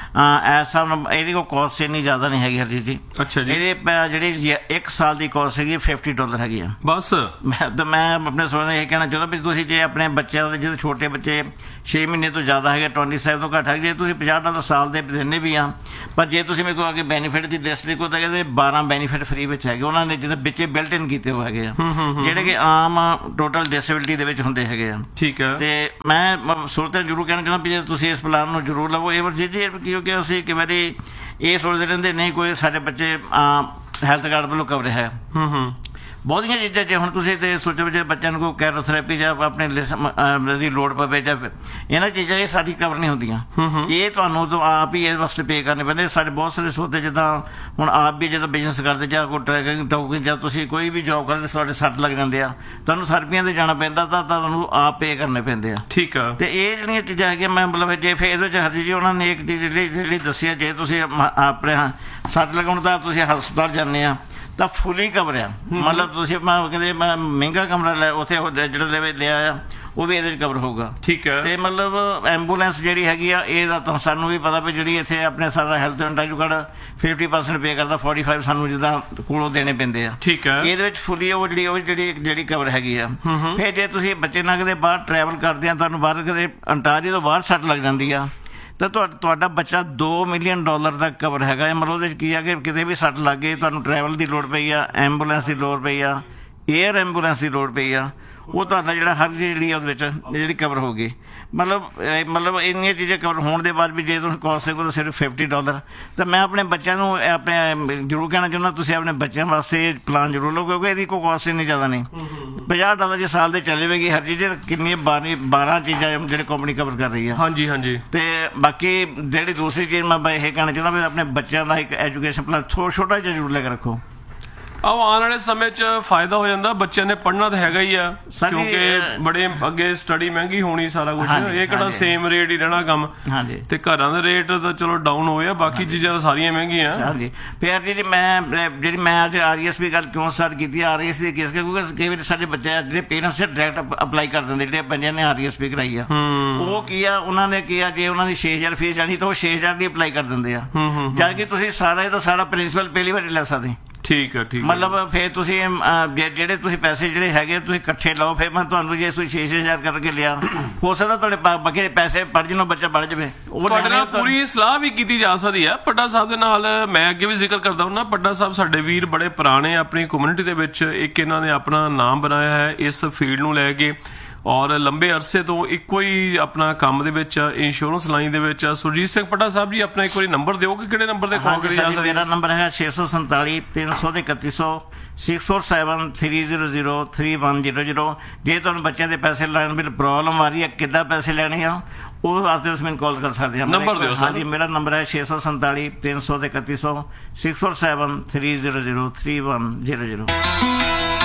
[SPEAKER 3] ਇਸ ਹਿਸਾਬ ਨਾਲ ਇਹਦੀ ਕੋਈ ਕੋਸਟ ਇੰਨੀ ਜ਼ਿਆਦਾ ਨਹੀਂ ਹੈਗੀ ਹਰਜੀਤ ਜੀ। ਅੱਛਾ ਜੀ। ਇਹਦੀ ਜਿਹੜੀ 1 ਸਾਲ ਦੀ ਕੋਸਟ ਹੈਗੀ $50 ਹੈਗੀ ਆ ਬਸ। ਮੈਂ ਆਪਣੇ ਸੋਚ ਇਹ ਕਹਿਣਾ ਚਾਹੁੰਦਾ ਵੀ ਤੁਸੀਂ ਜੇ ਆਪਣੇ ਬੱਚਿਆਂ ਦੇ ਜਿਹੜੇ ਛੋਟੇ ਬੱਚੇ 6 ਮਹੀਨੇ ਤੋਂ ਜ਼ਿਆਦਾ ਹੈਗੇ 27 ਤੋਂ ਘੱਟ ਹੈਗੇ, ਜੇ ਤੁਸੀਂ $50 ਸਾਲ ਦੇ ਦਿੰਦੇ ਵੀ ਆ, ਪਰ ਜੇ ਤੁਸੀਂ ਮੇਰੇ ਕੋਲ ਆ ਕੇ ਬੈਨੀਫਿਟ ਦੀ ਲਿਸਟ ਦੇਖੋ ਤਾਂ ਕਹਿੰਦੇ 12 ਬੈਨੀਫਿਟ ਫ੍ਰੀ ਵਿੱਚ ਹੈਗੇ ਉਹਨਾਂ ਨੇ, ਜਿਹਦੇ ਵਿੱਚ ਬਿਲਟ ਇਨ ਕੀਤੇ ਹੋਏ ਹੈਗੇ ਆ, ਜਿਹੜੇ ਕਿ ਆਮ ਟੋਟਲ ਡਿਸੇਬਿਲਿਟੀ ਦੇ ਵਿੱਚ ਹੁੰਦੇ ਹੈਗੇ ਆ। ਠੀਕ ਹੈ। ਤੇ ਮੈਂ ਸਰੋਤਿਆਂ ਜ਼ਰੂਰ ਕਹਿਣਾ ਚਾਹੁੰਦਾ ਵੀ ਜੇ ਤੁਸੀਂ ਇਸ ਪਲਾਨ ਨੂੰ ਜ਼ਰੂਰ ਲਵੋ। ਇਹ ਜੀ ਕਿਉਂਕਿ ਅਸੀਂ ਕਈ ਵਾਰੀ ਇਹ ਸੋਚਦੇ ਰਹਿੰਦੇ ਨਹੀਂ ਕੋਈ ਸਾਡੇ ਬੱਚੇ ਹੈਲਥ ਕਾਰਡ ਵੱਲੋਂ ਕਵਰ ਹੈ। ਬਹੁਤੀਆਂ ਚੀਜ਼ਾਂ ਜੇ ਹੁਣ ਤੁਸੀਂ ਤੇ ਸੋਚੋ ਜੇ ਬੱਚਿਆਂ ਨੂੰ ਕੋਈ ਕੈਰੋਥੈਰੇਪੀ ਜਾਂ ਆਪਣੇ ਦੀ ਲੋੜ ਪਵੇ ਜਾਂ ਇਹਨਾਂ ਚੀਜ਼ਾਂ ਇਹ ਸਾਡੀ ਕਵਰ ਨਹੀਂ ਹੁੰਦੀਆਂ, ਇਹ ਤੁਹਾਨੂੰ ਤਾਂ ਆਪ ਹੀ ਇਸ ਵਾਸਤੇ ਪੇ ਕਰਨੇ ਪੈਂਦੇ। ਸਾਡੇ ਬਹੁਤ ਸਾਰੇ ਸੋਚਦੇ ਜਿੱਦਾਂ ਹੁਣ ਆਪ ਵੀ ਜਦੋਂ ਬਿਜ਼ਨਸ ਕਰਦੇ ਜਾਂ ਕੋਈ ਟਰੈਕਿੰਗ ਟਾਉਕਿੰਗ ਜਾਂ ਤੁਸੀਂ ਕੋਈ ਵੀ ਜੋਬ ਕਰਦੇ ਤੁਹਾਡੇ ਸੱਟ ਲੱਗ ਜਾਂਦੇ ਆ, ਤੁਹਾਨੂੰ ਥੈਰੇਪੀਆਂ 'ਤੇ ਜਾਣਾ ਪੈਂਦਾ ਤਾਂ ਤੁਹਾਨੂੰ ਆਪ ਪੇ ਕਰਨੇ ਪੈਂਦੇ ਆ। ਠੀਕ ਆ। ਤੇ ਇਹ ਜਿਹੜੀਆਂ ਚੀਜ਼ਾਂ ਹੈਗੀਆਂ ਮੈਂ ਮਤਲਬ ਜੇ ਫਿਰ ਇਹਦੇ ਵਿੱਚ ਹਰਜੀ ਜੀ ਉਹਨਾਂ ਨੇ ਇੱਕ ਚੀਜ਼ ਜਿਹੜੀ ਦੱਸੀ ਆ, ਜੇ ਤੁਸੀਂ ਆਪਣੇ ਸੱਟ ਲਗਾਉਣ ਦਾ ਤੁਸੀਂ ਹਸਪਤਾਲ ਜਾਂਦੇ ਆ ਤਾਂ ਫੁੱਲੀ ਕਵਰ ਆ, ਮਤਲਬ ਤੁਸੀਂ ਕਹਿੰਦੇ ਮੈਂ ਮਹਿੰਗਾ ਕਮਰਾ ਲੈ ਉੱਥੇ ਜਿਹੜਾ ਲਿਆ ਆ ਉਹ ਵੀ ਇਹਦੇ 'ਚ ਕਵਰ ਹੋਊਗਾ। ਠੀਕ ਹੈ। ਤੇ ਮਤਲਬ ਐਂਬੂਲੈਂਸ ਜਿਹੜੀ ਹੈਗੀ ਆ ਇਹਦਾ ਤਾਂ ਸਾਨੂੰ ਵੀ ਪਤਾ ਵੀ ਜਿਹੜੀ ਇੱਥੇ ਆਪਣੇ ਸਾਡਾ ਹੈਲਥ ਇੰਟਰਵਿਊ ਕਾਰਡ 50% ਪੇ ਕਰਦਾ, 45 ਸਾਨੂੰ ਜਿੱਦਾਂ ਕੋਲੋਂ ਦੇਣੇ ਪੈਂਦੇ ਆ। ਠੀਕ ਹੈ। ਇਹਦੇ ਵਿੱਚ ਫੁੱਲੀ ਉਹ ਜਿਹੜੀ ਕਵਰ ਹੈਗੀ ਆ। ਫਿਰ ਜੇ ਤੁਸੀਂ ਬੱਚੇ ਨਾਲ ਕਿਤੇ ਬਾਹਰ ਟਰੈਵਲ ਕਰਦੇ ਆ, ਤੁਹਾਨੂੰ ਬਾਹਰ ਕਿਤੇ ਅੰਟਾਰੀਓ ਤੋਂ ਬਾਹਰ ਸੱਟ ਲੱਗ ਜਾਂਦੀ ਆ ਤਾਂ ਤੁਹਾਡਾ ਬੱਚਾ $2 ਮਿਲੀਅਨ ਦਾ ਕਵਰ ਹੈਗਾ। ਮਤਲਬ ਉਹਦੇ 'ਚ ਕੀ ਆ ਕਿ ਕਿਤੇ ਵੀ ਸੱਟ ਲੱਗ ਗਈ, ਤੁਹਾਨੂੰ ਟਰੈਵਲ ਦੀ ਲੋੜ ਪਈ ਆ, ਐਂਬੂਲੈਂਸ ਦੀ ਲੋੜ ਪਈ ਆ, ਏਅਰ ਐਂਬੂਲੈਂਸ ਦੀ ਲੋੜ ਪਈ ਆ, ਉਹ ਤੁਹਾਡਾ ਜਿਹੜਾ ਹਰ ਚੀਜ਼ ਜਿਹੜੀ ਉਹਦੇ ਵਿੱਚ ਜਿਹੜੀ ਕਵਰ ਹੋ ਗਈ। ਮਤਲਬ ਇੰਨੀਆਂ ਚੀਜ਼ਾਂ ਕਵਰ ਹੋਣ ਦੇ ਬਾਅਦ ਵੀ ਜੇ ਤੁਸੀਂ ਕੋਸਟ ਦੇਖੋ ਤਾਂ ਸਿਰਫ $50, ਤਾਂ ਮੈਂ ਆਪਣੇ ਬੱਚਿਆਂ ਨੂੰ ਆਪਣੇ ਜ਼ਰੂਰ ਕਹਿਣਾ ਚਾਹੁੰਦਾ ਤੁਸੀਂ ਆਪਣੇ ਬੱਚਿਆਂ ਵਾਸਤੇ ਪਲਾਨ ਜ਼ਰੂਰ ਲਓ, ਕਿਉਂਕਿ ਇਹਦੀ ਕੋਈ ਕੋਸਟ ਇੰਨੀ ਜ਼ਿਆਦਾ ਨਹੀਂ। $50 ਜੇ ਸਾਲ ਦੇ ਚੱਲੇ ਹੋਏਗੀ ਹਰ ਚੀਜ਼ ਕਿੰਨੀ 12 ਚੀਜ਼ਾਂ ਜਿਹੜੇ ਕੰਪਨੀ ਕਵਰ ਕਰ ਰਹੀ ਹੈ। ਹਾਂਜੀ ਹਾਂਜੀ। ਤੇ ਬਾਕੀ ਜਿਹੜੀ ਦੂਸਰੀ ਚੀਜ਼ ਮੈਂ ਇਹ ਕਹਿਣਾ ਚਾਹੁੰਦਾ ਵੀ ਆਪਣੇ ਬੱਚਿਆਂ ਦਾ ਇੱਕ ਐਜੂਕੇਸ਼ਨ ਪਲਾਨ ਛੋਟਾ ਜਿਹਾ ਜ਼ਰੂਰ ਲੈ ਕੇ ਰੱਖੋ। ਆਓ ਆਉਣ ਵਾਲੇ ਸਮੇਂ 'ਚ ਫਾਇਦਾ ਹੋ ਜਾਂਦਾ, ਬੱਚਿਆਂ ਨੇ ਪੜ੍ਹਨਾ ਤਾਂ ਹੈਗਾ ਹੀ ਆ ਕਿਉਂਕਿ ਬੜੇ ਅੱਗੇ ਸਟੱਡੀ ਮਹਿੰਗੀ ਹੋਣੀ ਸਾਰਾ ਕੁਝ, ਇਹ ਕਿਹੜਾ ਸੇਮ ਰੇਟ ਹੀ ਰਹਿਣਾ ਕੰਮ। ਤੇ ਘਰਾਂ ਦੇ ਰੇਟ ਤਾਂ ਚਲੋ ਡਾਊਨ ਹੋਏ ਆ, ਬਾਕੀ ਚੀਜ਼ਾਂ ਤਾਂ ਸਾਰੀਆਂ ਮਹਿੰਗੀਆਂ। ਹਾਂਜੀ। ਫਿਰ ਜਿਹੜੀ ਮੈਂ ਅੱਜ RESP ਗੱਲ ਕਿਉਂ ਸਟਾਰਟ ਕੀਤੀ RESP ਦੀ ਕੇਸ ਕਿਉਂਕਿ ਕਈ ਵਾਰੀ ਸਾਡੇ ਬੱਚੇ ਜਿਹੜੇ ਪੇਰੈਂਟਸ ਡਾਇਰੈਕਟ ਅਪਲਾਈ ਕਰ ਦਿੰਦੇ, ਜਿਹੜੇ ਬੱਚਿਆਂ ਨੇ RESP ਕਰਾਈ ਆ ਉਹ ਕੀ ਆ ਉਹਨਾਂ ਨੇ ਕੀ ਆ ਜੇ ਉਹਨਾਂ ਦੀ 6000 ਫੀਸ ਜਾਣੀ ਤਾਂ ਉਹ 6000 ਦੀ ਅਪਲਾਈ ਕਰ ਦਿੰਦੇ ਆ, ਜਦ ਕਿ ਤੁਸੀਂ ਸਾਰਾ ਪ੍ਰਿੰਸੀਪਲ ਪਹਿਲੀ ਵਾਰੀ ਲੈ ਸਕਦੇ। ਠੀਕ ਹੈ। ਠੀਕ ਮਤਲਬ ਫਿਰ ਤੁਸੀਂ ਜਿਹੜੇ ਤੁਸੀਂ ਪੈਸੇ ਜਿਹੜੇ ਹੈਗੇ ਤੁਸੀਂ ਇਕੱਠੇ ਲਓ, ਫਿਰ ਮੈਂ ਤੁਹਾਨੂੰ ਜੇ ਤੁਸੀਂ 6-6000 ਕਰਕੇ ਲਿਆ ਹੋ ਸਕਦਾ ਤੁਹਾਡੇ ਬਾਕੀ ਪੈਸੇ ਪੜ ਜਾਣੋ, ਬੱਚਾ ਪੜ ਜਾਵੇ। ਤੁਹਾਡੇ ਨਾਲ ਪੂਰੀ ਸਲਾਹ ਵੀ ਕੀਤੀ ਜਾ ਸਕਦੀ ਹੈ ਪੱਡਾ ਸਾਹਿਬ ਦੇ ਨਾਲ। ਮੈਂ ਅੱਗੇ ਵੀ ਜ਼ਿਕਰ ਕਰਦਾ ਹੁੰਦਾ, ਪੱਡਾ ਸਾਹਿਬ ਸਾਡੇ ਵੀਰ ਬੜੇ ਪੁਰਾਣੇ ਆਪਣੀ ਕਮਿਊਨਿਟੀ ਦੇ ਵਿੱਚ ਇੱਕ ਇਹਨਾਂ ਨੇ ਆਪਣਾ ਨਾਮ ਬਣਾਇਆ ਹੈ ਇਸ ਫੀਲਡ ਨੂੰ ਲੈ ਕੇ, ਔਰ ਲੰਬੇ ਅਰਸੇ ਤੋਂ ਇੱਕੋ ਹੀ ਆਪਣਾ ਕੰਮ ਦੇ ਵਿੱਚ ਇੰਸ਼ੋਰੈਂਸ ਲਾਈਨ ਦੇ ਵਿੱਚ। ਸੁਰਜੀਤ ਸਿੰਘ ਪੱਡਾ ਸਾਹਿਬ ਜੀ ਆਪਣਾ ਇੱਕ ਵਾਰੀ ਨੰਬਰ ਦਿਓ ਕਿ ਕਿਹੜੇ ਨੰਬਰ ਤੇ ਕਾਲ ਕਰੀ ਜਾ ਸਕਦੀ? ਮੇਰਾ ਨੰਬਰ ਹੈਗਾ 647 300 3100 647 300 3100। ਜੇ ਤੁਹਾਨੂੰ ਬੱਚਿਆਂ ਦੇ ਪੈਸੇ ਲੈਣ ਵਿੱਚ ਪ੍ਰੋਬਲਮ ਆ ਰਹੀ ਹੈ, ਕਿੱਦਾਂ ਪੈਸੇ ਲੈਣੇ ਆ, ਉਹ ਵਾਸਤੇ ਤੁਸੀਂ ਮੈਨੂੰ ਕਾਲ ਕਰ ਸਕਦੇ ਹੋ। ਨੰਬਰ ਦਿਓ ਸਰ। ਹਾਂਜੀ, ਮੇਰਾ ਨੰਬਰ ਹੈ 647 300 3100 647 300 3100।